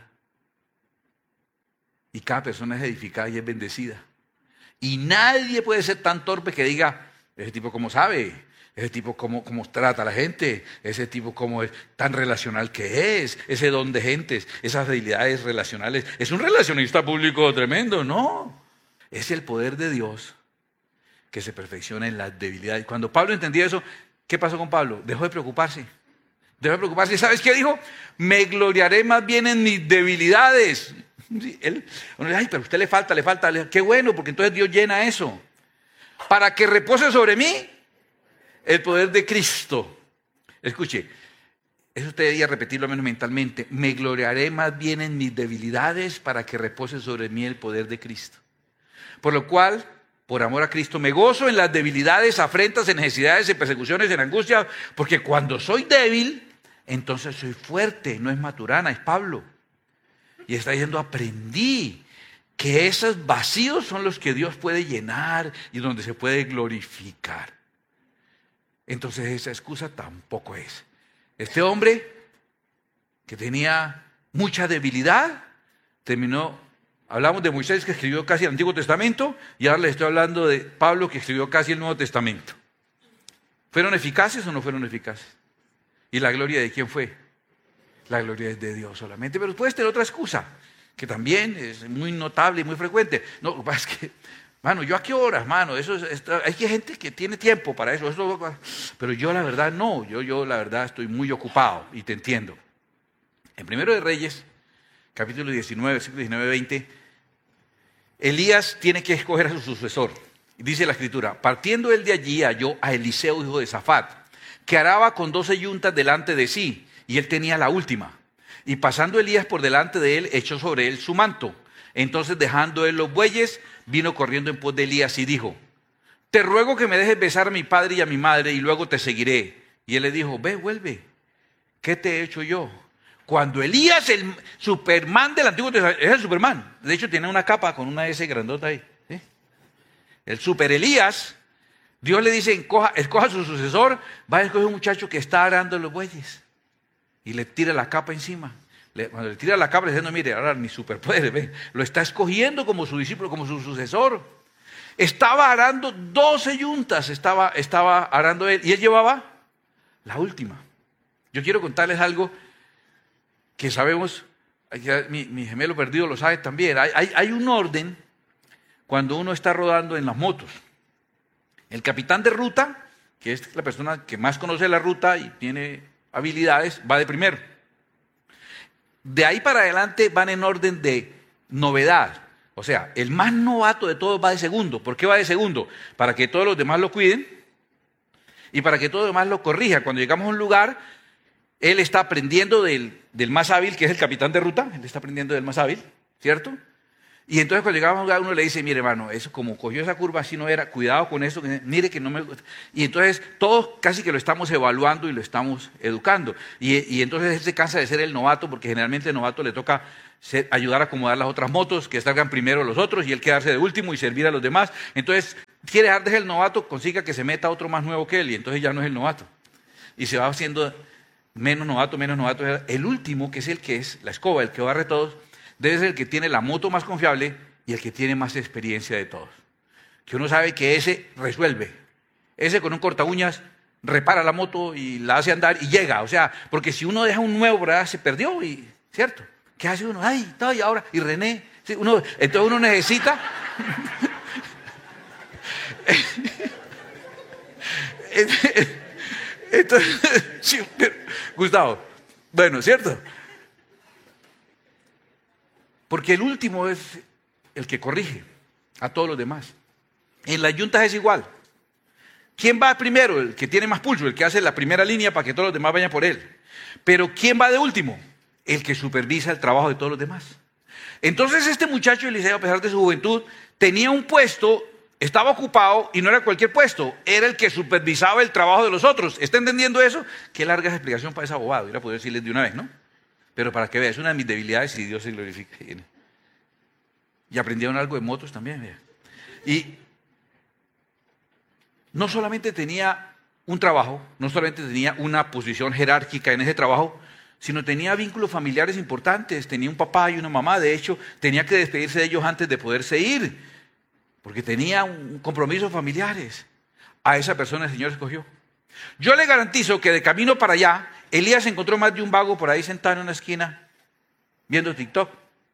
Y cada persona es edificada y es bendecida. Y nadie puede ser tan torpe que diga, ese tipo cómo sabe, ese tipo cómo, cómo trata a la gente, ese tipo cómo es tan relacional que es, ese don de gentes, esas habilidades relacionales. Es un relacionista público tremendo, no. Es el poder de Dios que se perfecciona en las debilidades. Cuando Pablo entendía eso, ¿qué pasó con Pablo? Dejó de preocuparse. Dejó de preocuparse. ¿Sabes qué dijo? Me gloriaré más bien en mis debilidades. Sí, él, ay, pero a usted le falta, le falta. Qué bueno, porque entonces Dios llena eso. Para que repose sobre mí el poder de Cristo. Escuche, eso usted debería repetirlo al menos mentalmente. Me gloriaré más bien en mis debilidades para que repose sobre mí el poder de Cristo. Por lo cual, por amor a Cristo, me gozo en las debilidades, afrentas, en necesidades, en persecuciones, en angustia, porque cuando soy débil, entonces soy fuerte. No es Maturana, es Pablo. Y está diciendo, aprendí que esos vacíos son los que Dios puede llenar y donde se puede glorificar. Entonces esa excusa tampoco es. Este hombre que tenía mucha debilidad, terminó, hablamos de Moisés que escribió casi el Antiguo Testamento y ahora les estoy hablando de Pablo que escribió casi el Nuevo Testamento. ¿Fueron eficaces o no fueron eficaces? ¿Y la gloria de quién fue? La gloria es de Dios solamente, pero puedes tener otra excusa, que también es muy notable y muy frecuente. No, lo que pasa es que, mano, ¿yo a qué horas, mano? Eso es, es, hay gente que tiene tiempo para eso, eso, pero yo la verdad no, yo, yo la verdad estoy muy ocupado y te entiendo. En Primero de Reyes, capítulo diecinueve, versículos diecinueve a veinte, Elías tiene que escoger a su sucesor. Dice la Escritura, partiendo él de allí halló a Eliseo, hijo de Safat, que araba con doce yuntas delante de sí, y él tenía la última. Y pasando Elías por delante de él, echó sobre él su manto. Entonces, dejando él los bueyes, vino corriendo en pos de Elías y dijo, te ruego que me dejes besar a mi padre y a mi madre, y luego te seguiré. Y él le dijo, ve, vuelve. ¿Qué te he hecho yo? Cuando Elías, el Superman del Antiguo Testamento, es el Superman. De hecho, tiene una capa con una S grandota ahí. ¿Sí? El Super Elías, Dios le dice, escoja, escoja a su sucesor, va a escoger un muchacho que está arando los bueyes. Y le tira la capa encima. Le, cuando le tira la capa, le dice, no, mire, ahora mi superpoder, ve, lo está escogiendo como su discípulo, como su sucesor. Estaba arando doce yuntas, estaba, estaba arando él, y él llevaba la última. Yo quiero contarles algo que sabemos, mi, mi gemelo perdido lo sabe también. Hay, hay, hay un orden cuando uno está rodando en las motos. El capitán de ruta, que es la persona que más conoce la ruta y tiene habilidades, va de primero. De ahí para adelante van en orden de novedad. O sea, el más novato de todos va de segundo. ¿Por qué va de segundo? Para que todos los demás lo cuiden y para que todos los demás lo corrijan. Cuando llegamos a un lugar, él está aprendiendo del, del más hábil, que es el capitán de ruta. Él está aprendiendo del más hábil, ¿cierto? Y entonces cuando llegaba a un lugar uno le dice, mire hermano, eso como cogió esa curva así no era, cuidado con eso, mire que no me gusta. Y entonces todos casi que lo estamos evaluando y lo estamos educando. Y, y entonces él se cansa de ser el novato, porque generalmente el novato le toca ser, ayudar a acomodar las otras motos, que salgan primero los otros y él quedarse de último y servir a los demás. Entonces quiere dejar de ser el novato, consiga que se meta otro más nuevo que él y entonces ya no es el novato. Y se va haciendo menos novato, menos novato. El último, que es el que es la escoba, el que barre todos, debe ser el que tiene la moto más confiable y el que tiene más experiencia de todos. Que uno sabe que ese resuelve. Ese con un corta uñas repara la moto y la hace andar y llega. O sea, porque si uno deja un nuevo, ¿verdad? Se perdió, y, ¿cierto? ¿Qué hace uno? Ay, no, y ahora, y René. Sí, uno, entonces uno necesita... entonces, sí, pero, Gustavo, bueno, ¿cierto? Porque el último es el que corrige a todos los demás. En las yuntas es igual. ¿Quién va primero? El que tiene más pulso, el que hace la primera línea para que todos los demás vayan por él. Pero ¿quién va de último? El que supervisa el trabajo de todos los demás. Entonces este muchacho Eliseo, a pesar de su juventud, tenía un puesto, estaba ocupado y no era cualquier puesto, era el que supervisaba el trabajo de los otros. ¿Está entendiendo eso? Qué larga esa explicación para ese abogado, hubiera podido decirles de una vez, ¿no? Pero para que vean, es una de mis debilidades y Dios se glorifica. Y aprendieron algo de motos también. Mira. Y no solamente tenía un trabajo, no solamente tenía una posición jerárquica en ese trabajo, sino tenía vínculos familiares importantes. Tenía un papá y una mamá. De hecho, tenía que despedirse de ellos antes de poderse ir, porque tenía un compromisos familiares. A esa persona el Señor escogió. Yo le garantizo que de camino para allá, Elías encontró más de un vago por ahí sentado en una esquina, viendo TikTok,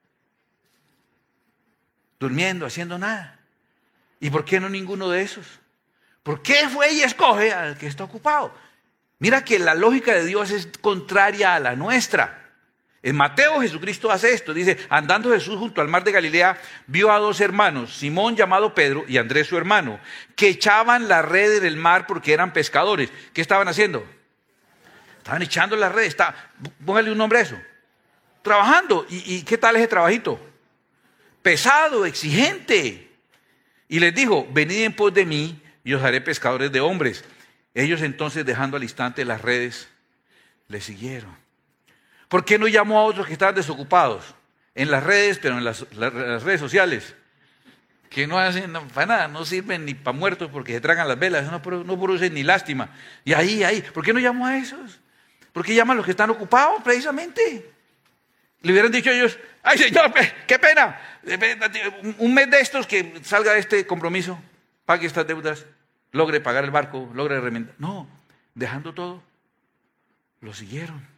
durmiendo, haciendo nada. ¿Y por qué no ninguno de esos? ¿Por qué fue y escoge al que está ocupado? Mira que la lógica de Dios es contraria a la nuestra. En Mateo Jesucristo hace esto, dice, andando Jesús junto al mar de Galilea, vio a dos hermanos, Simón llamado Pedro y Andrés su hermano, que echaban la red en el mar porque eran pescadores. ¿Qué estaban haciendo? Estaban echando la red, está, póngale un nombre a eso. Trabajando. ¿Y, y qué tal ese trabajito? Pesado, exigente. Y les dijo, venid en pos de mí y os haré pescadores de hombres. Ellos entonces, dejando al instante las redes, le siguieron. ¿Por qué no llamó a otros que estaban desocupados? En las redes, pero en las, las, las redes sociales. Que no hacen no, para nada, no sirven ni para muertos porque se tragan las velas, no, no producen ni lástima. Y ahí, ahí, ¿por qué no llamó a esos? ¿Por qué llaman a los que están ocupados precisamente? Le hubieran dicho ellos, ay Señor, qué pena, un mes de estos que salga de este compromiso, pague estas deudas, logre pagar el barco, logre remendar. No, dejando todo, lo siguieron.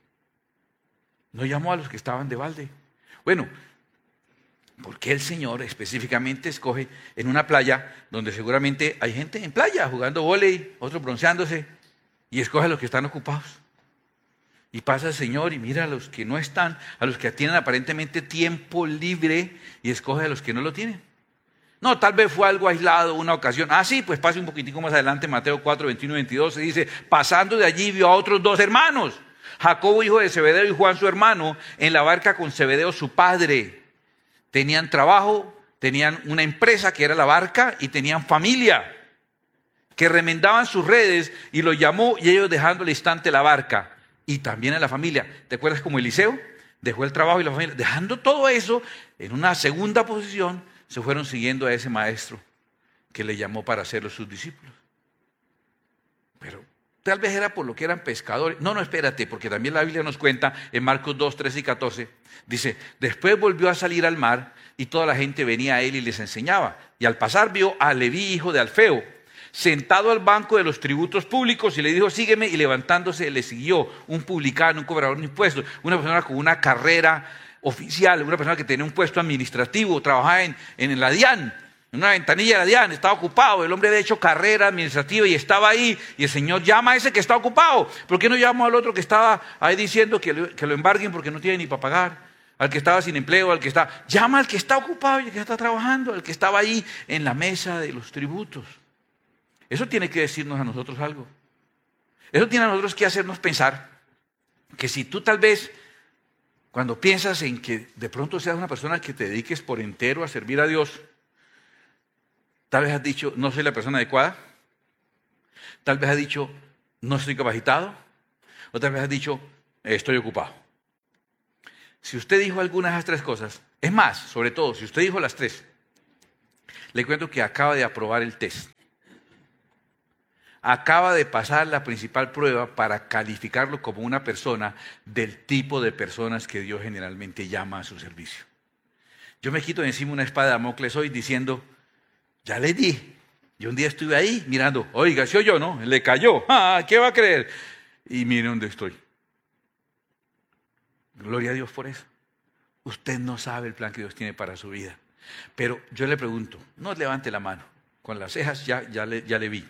No llamó a los que estaban de balde. Bueno, ¿por qué el Señor específicamente escoge en una playa donde seguramente hay gente en playa jugando vóley, otros bronceándose, y escoge a los que están ocupados? Y pasa el Señor y mira a los que no están, a los que tienen aparentemente tiempo libre, y escoge a los que no lo tienen. No, tal vez fue algo aislado, una ocasión. Ah, sí, pues pase un poquitico más adelante, Mateo cuatro, veintiuno y veintidós, se dice, pasando de allí vio a otros dos hermanos, Jacobo, hijo de Zebedeo, y Juan, su hermano, en la barca con Zebedeo, su padre. Tenían trabajo, tenían una empresa que era la barca y tenían familia que remendaban sus redes, y los llamó, y ellos dejando al instante la barca y también a la familia. ¿Te acuerdas como Eliseo? Dejó el trabajo y la familia. Dejando todo eso en una segunda posición, se fueron siguiendo a ese maestro que le llamó para hacerlos sus discípulos. Pero tal vez era por lo que eran pescadores. No, no, espérate, porque también la Biblia nos cuenta en Marcos dos, trece y catorce. Dice, después volvió a salir al mar y toda la gente venía a él y les enseñaba. Y al pasar vio a Leví, hijo de Alfeo, sentado al banco de los tributos públicos, y le dijo, sígueme, y levantándose le siguió un publicano, un cobrador de impuestos, una persona con una carrera oficial, una persona que tenía un puesto administrativo, trabajaba en, en la DIAN, en una ventanilla de la DIAN, estaba ocupado. El hombre había hecho carrera administrativa y estaba ahí, y el Señor llama a ese que está ocupado. ¿Por qué no llamó al otro que estaba ahí diciendo que lo, que lo embarguen porque no tiene ni para pagar? Al que estaba sin empleo, al que está... Llama al que está ocupado y al que está trabajando, al que estaba ahí en la mesa de los tributos. Eso tiene que decirnos a nosotros algo. Eso tiene a nosotros que hacernos pensar que si tú tal vez cuando piensas en que de pronto seas una persona que te dediques por entero a servir a Dios, tal vez has dicho, no soy la persona adecuada. Tal vez has dicho, no estoy capacitado. O tal vez has dicho, estoy ocupado. Si usted dijo alguna de esas tres cosas, es más, sobre todo, si usted dijo las tres, le cuento que acaba de aprobar el test. Acaba de pasar la principal prueba para calificarlo como una persona del tipo de personas que Dios generalmente llama a su servicio. Yo me quito de encima una espada de Damocles hoy diciendo, ya le di. Yo un día estuve ahí mirando, oiga, ¿sí o yo no? Le cayó, ah, ¿qué va a creer? Y mire dónde estoy. Gloria a Dios por eso. Usted no sabe el plan que Dios tiene para su vida. Pero yo le pregunto, no levante la mano. Con las cejas ya, ya, le, ya le vi.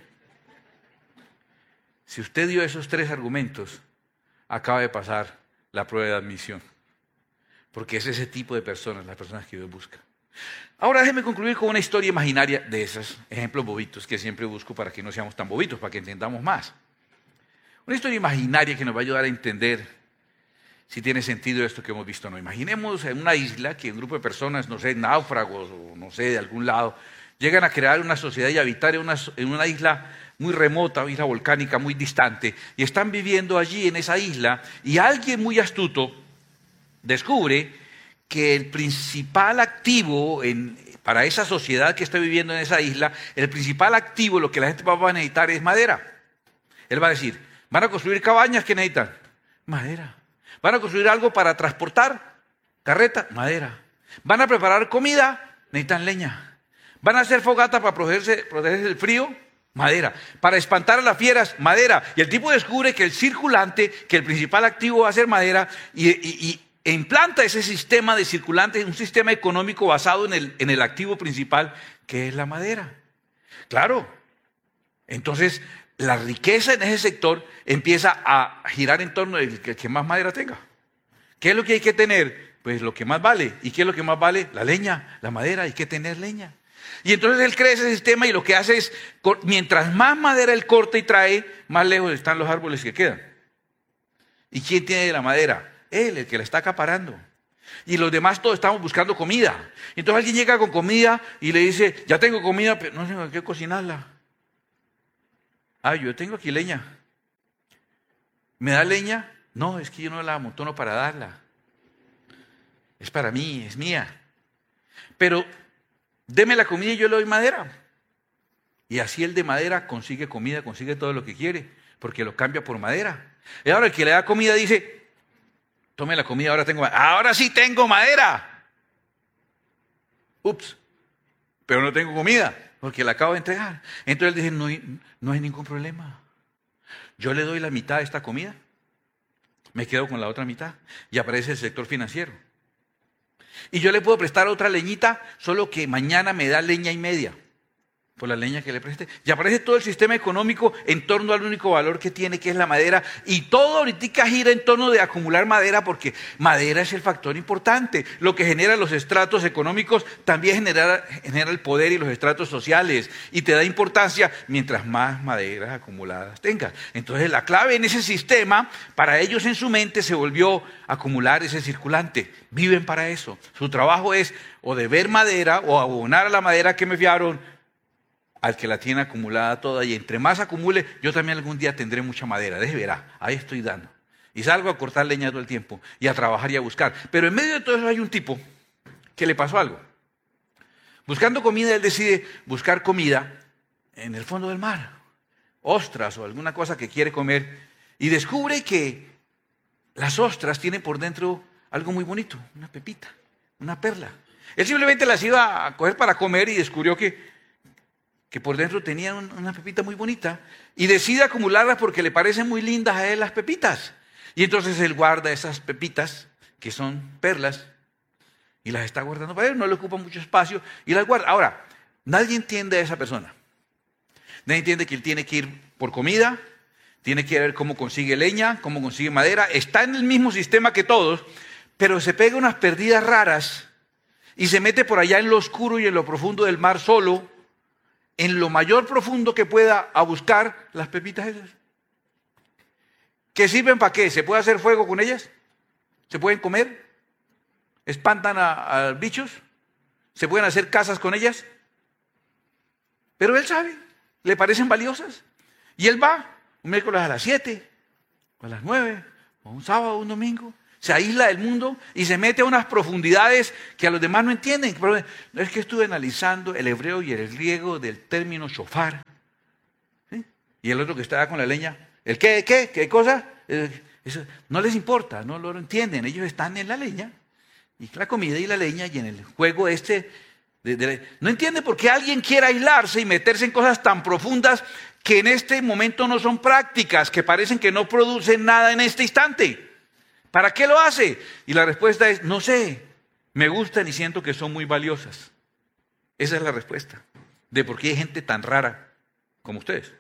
Si usted dio esos tres argumentos, acaba de pasar la prueba de admisión. Porque es ese tipo de personas, las personas que Dios busca. Ahora déjeme concluir con una historia imaginaria de esos ejemplos bobitos que siempre busco para que no seamos tan bobitos, para que entendamos más. Una historia imaginaria que nos va a ayudar a entender si tiene sentido esto que hemos visto o no. Imaginemos en una isla que un grupo de personas, no sé, náufragos o no sé, de algún lado, llegan a crear una sociedad y habitar en una, en una isla muy remota, una isla volcánica muy distante, y están viviendo allí en esa isla, y alguien muy astuto descubre que el principal activo en, para esa sociedad que está viviendo en esa isla, el principal activo, lo que la gente va a necesitar es madera. Él va a decir, ¿van a construir cabañas? ¿Qué necesitan? Madera. ¿Van a construir algo para transportar? Carreta, madera. ¿Van a preparar comida? Necesitan leña. ¿Van a hacer fogata para protegerse, protegerse del frío? Madera. ¿Para espantar a las fieras? Madera. Y el tipo descubre que el circulante, que el principal activo va a ser madera, y, y, y implanta ese sistema de circulante, un sistema económico basado en el, en el activo principal, que es la madera. Claro. Entonces, la riqueza en ese sector empieza a girar en torno del que, que más madera tenga. ¿Qué es lo que hay que tener? Pues lo que más vale. ¿Y qué es lo que más vale? La leña, la madera, hay que tener leña. Y entonces él crea ese sistema y lo que hace es, mientras más madera él corta y trae, más lejos están los árboles que quedan. ¿Y quién tiene la madera? Él, el que la está acaparando. Y los demás todos estamos buscando comida. Entonces alguien llega con comida y le dice, ya tengo comida, pero no tengo que cocinarla. Ah, yo tengo aquí leña. ¿Me da leña? No, es que yo no la amontono para darla. Es para mí, es mía. Pero deme la comida y yo le doy madera. Y así el de madera consigue comida, consigue todo lo que quiere, porque lo cambia por madera. Y ahora el que le da comida dice, tome la comida, ahora tengo madera. Ahora sí tengo madera. Ups, pero no tengo comida, porque la acabo de entregar. Entonces él dice, no hay, no hay ningún problema. Yo le doy la mitad de esta comida, me quedo con la otra mitad, y aparece el sector financiero. Y yo le puedo prestar otra leñita, solo que mañana me da leña y media por la leña que le preste. Y aparece todo el sistema económico en torno al único valor que tiene, que es la madera. Y todo ahorita gira en torno de acumular madera, porque madera es el factor importante. Lo que genera los estratos económicos también genera, genera el poder y los estratos sociales. Y te da importancia mientras más maderas acumuladas tengas. Entonces la clave en ese sistema, para ellos en su mente se volvió acumular ese circulante. Viven para eso. Su trabajo es o deber madera o abonar a la madera que me fiaron al que la tiene acumulada toda, y entre más acumule, yo también algún día tendré mucha madera, deje verá, ahí estoy dando. Y salgo a cortar leña todo el tiempo, y a trabajar y a buscar. Pero en medio de todo eso hay un tipo que le pasó algo. Buscando comida, él decide buscar comida en el fondo del mar, ostras o alguna cosa que quiere comer, y descubre que las ostras tienen por dentro algo muy bonito, una pepita, una perla. Él simplemente las iba a coger para comer y descubrió que que por dentro tenían una pepita muy bonita, y decide acumularlas porque le parecen muy lindas a él las pepitas. Y entonces él guarda esas pepitas, que son perlas, y las está guardando para él, no le ocupa mucho espacio, y las guarda. Ahora, nadie entiende a esa persona. Nadie entiende que él tiene que ir por comida, tiene que ver cómo consigue leña, cómo consigue madera, está en el mismo sistema que todos, pero se pega unas perdidas raras, y se mete por allá en lo oscuro y en lo profundo del mar solo, en lo mayor profundo que pueda, a buscar las pepitas esas. ¿Qué sirven para qué? ¿Se puede hacer fuego con ellas? ¿Se pueden comer? espantan a, a bichos, se pueden hacer casas con ellas, pero él sabe, le parecen valiosas. Y él va un miércoles a las siete, o a las nueve, o un sábado, o un domingo, se aísla del mundo y se mete a unas profundidades que a los demás no entienden. Pero es que estuve analizando el hebreo y el griego del término shofar. ¿Sí? Y el otro que estaba con la leña, ¿el qué? ¿Qué? ¿Qué cosa? Eso no les importa, no lo entienden. Ellos están en la leña, y la comida y la leña, y en el juego este. De, de, no entiende por qué alguien quiere aislarse y meterse en cosas tan profundas que en este momento no son prácticas, que parecen que no producen nada en este instante. ¿Para qué lo hace? Y la respuesta es, no sé, me gustan y siento que son muy valiosas. Esa es la respuesta de por qué hay gente tan rara como ustedes.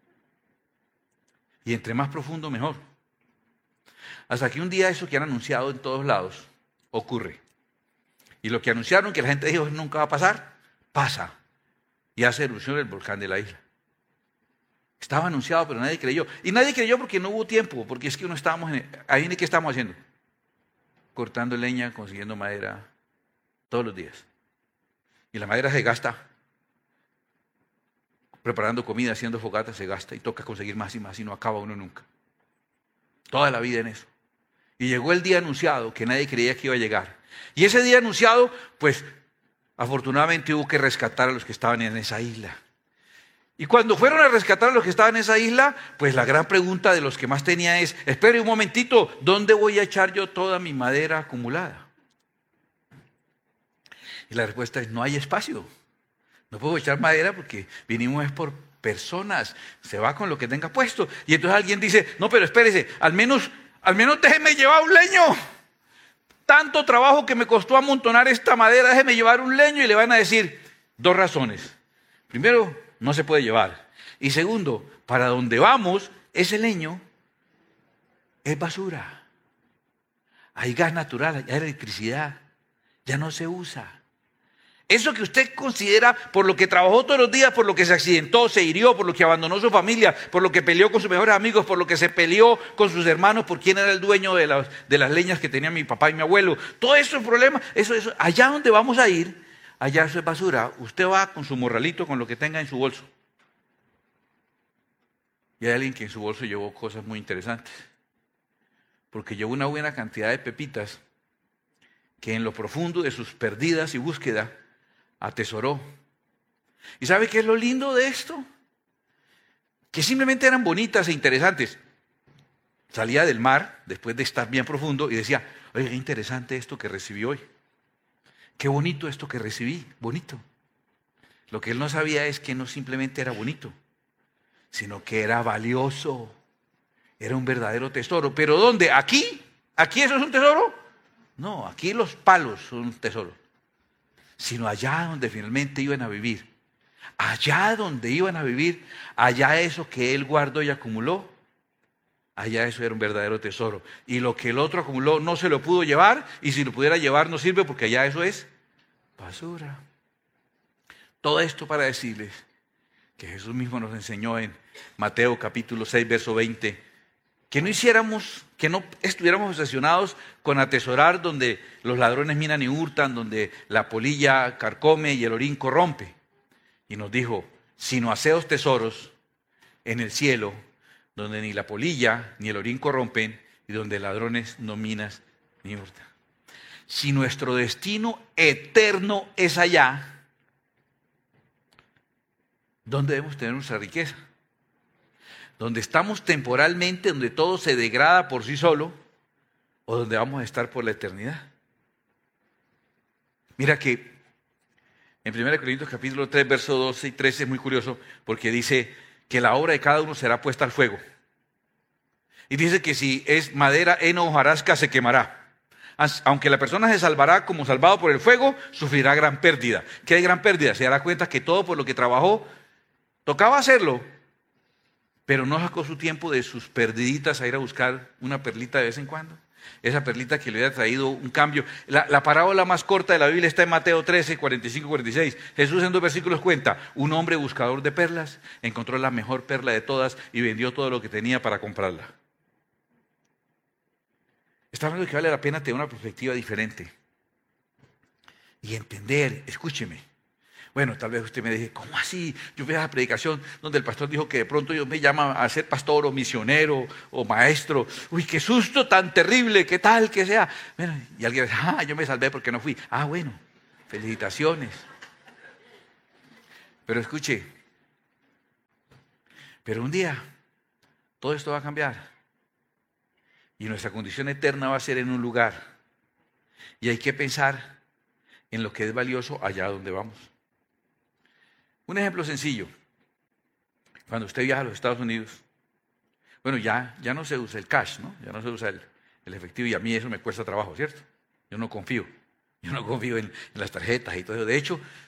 Y entre más profundo, mejor. Hasta que un día eso que han anunciado en todos lados ocurre. Y lo que anunciaron que la gente dijo nunca va a pasar, pasa. Y hace erupción el volcán de la isla. Estaba anunciado, pero nadie creyó. Y nadie creyó porque no hubo tiempo, porque es que uno estábamos en... Ahí ¿qué estamos haciendo? Cortando leña, consiguiendo madera, todos los días. Y la madera se gasta. Preparando comida, haciendo fogatas, se gasta y toca conseguir más y más y no acaba uno nunca. Toda la vida en eso. Y llegó el día anunciado que nadie creía que iba a llegar. Y ese día anunciado, pues, afortunadamente hubo que rescatar a los que estaban en esa isla. Y cuando fueron a rescatar a los que estaban en esa isla, pues la gran pregunta de los que más tenía es, espere un momentito, ¿dónde voy a echar yo toda mi madera acumulada? Y la respuesta es, no hay espacio. No puedo echar madera porque vinimos es por personas. Se va con lo que tenga puesto. Y entonces alguien dice, no, pero espérese, al menos, al menos déjeme llevar un leño. Tanto trabajo que me costó amontonar esta madera, déjeme llevar un leño. Y le van a decir dos razones. Primero, no se puede llevar. Y segundo, para donde vamos, ese leño es basura. Hay gas natural, hay electricidad, ya no se usa. Eso que usted considera por lo que trabajó todos los días, por lo que se accidentó, se hirió, por lo que abandonó su familia, por lo que peleó con sus mejores amigos, por lo que se peleó con sus hermanos, por quién era el dueño de las, de las leñas que tenían mi papá y mi abuelo. Todo eso es problema. Eso, eso, allá donde vamos a ir, allá eso es basura. Usted va con su morralito, con lo que tenga en su bolso. Y hay alguien que en su bolso llevó cosas muy interesantes. Porque llevó una buena cantidad de pepitas que en lo profundo de sus perdidas y búsqueda atesoró. ¿Y sabe qué es lo lindo de esto? Que simplemente eran bonitas e interesantes. Salía del mar, después de estar bien profundo, y decía, oye, qué interesante esto que recibí hoy. Qué bonito esto que recibí, bonito. Lo que él no sabía es que no simplemente era bonito, sino que era valioso. Era un verdadero tesoro. ¿Pero dónde? ¿Aquí? ¿Aquí eso es un tesoro? No, aquí los palos son un tesoro. Sino allá donde finalmente iban a vivir. Allá donde iban a vivir, allá eso que él guardó y acumuló, allá eso era un verdadero tesoro. Y lo que el otro acumuló no se lo pudo llevar, y si lo pudiera llevar no sirve porque allá eso es basura. Todo esto para decirles que Jesús mismo nos enseñó en Mateo capítulo seis, verso veinte, que no hiciéramos, que no estuviéramos obsesionados con atesorar donde los ladrones minan y hurtan, donde la polilla carcome y el orín corrompe. Y nos dijo, sino haceos tesoros en el cielo, donde ni la polilla ni el orín corrompen y donde ladrones no minan ni hurtan. Si nuestro destino eterno es allá, ¿dónde debemos tener nuestra riqueza? ¿Donde estamos temporalmente, donde todo se degrada por sí solo, o donde vamos a estar por la eternidad? Mira que en primera Corintios capítulo tres, versos doce y trece es muy curioso, porque dice que la obra de cada uno será puesta al fuego. Y dice que si es madera, heno o hojarasca, se quemará. Aunque la persona se salvará como salvado por el fuego, sufrirá gran pérdida. ¿Qué hay gran pérdida? Se dará cuenta que todo por lo que trabajó, tocaba hacerlo, pero no sacó su tiempo de sus perdiditas a ir a buscar una perlita de vez en cuando. Esa perlita que le hubiera traído un cambio. La, la parábola más corta de la Biblia está en Mateo trece, cuarenta y cinco, cuarenta y seis. Jesús en dos versículos cuenta, un hombre buscador de perlas encontró la mejor perla de todas y vendió todo lo que tenía para comprarla. Está hablando de que vale la pena tener una perspectiva diferente. y entender, escúcheme. Bueno, tal vez usted me dice, ¿cómo así? Yo veo la predicación donde el pastor dijo que de pronto Dios me llama a ser pastor o misionero o maestro. Uy, qué susto tan terrible, qué tal que sea. Bueno, y alguien dice, ah, yo me salvé porque no fui. Ah, bueno, felicitaciones. Pero escuche, pero un día todo esto va a cambiar y nuestra condición eterna va a ser en un lugar y hay que pensar en lo que es valioso allá donde vamos. Un ejemplo sencillo, cuando usted viaja a los Estados Unidos, bueno, ya, ya no se usa el cash, ¿no? Ya no se usa el, el efectivo y a mí eso me cuesta trabajo, ¿cierto? Yo no confío, yo no confío en, en las tarjetas y todo eso. De hecho,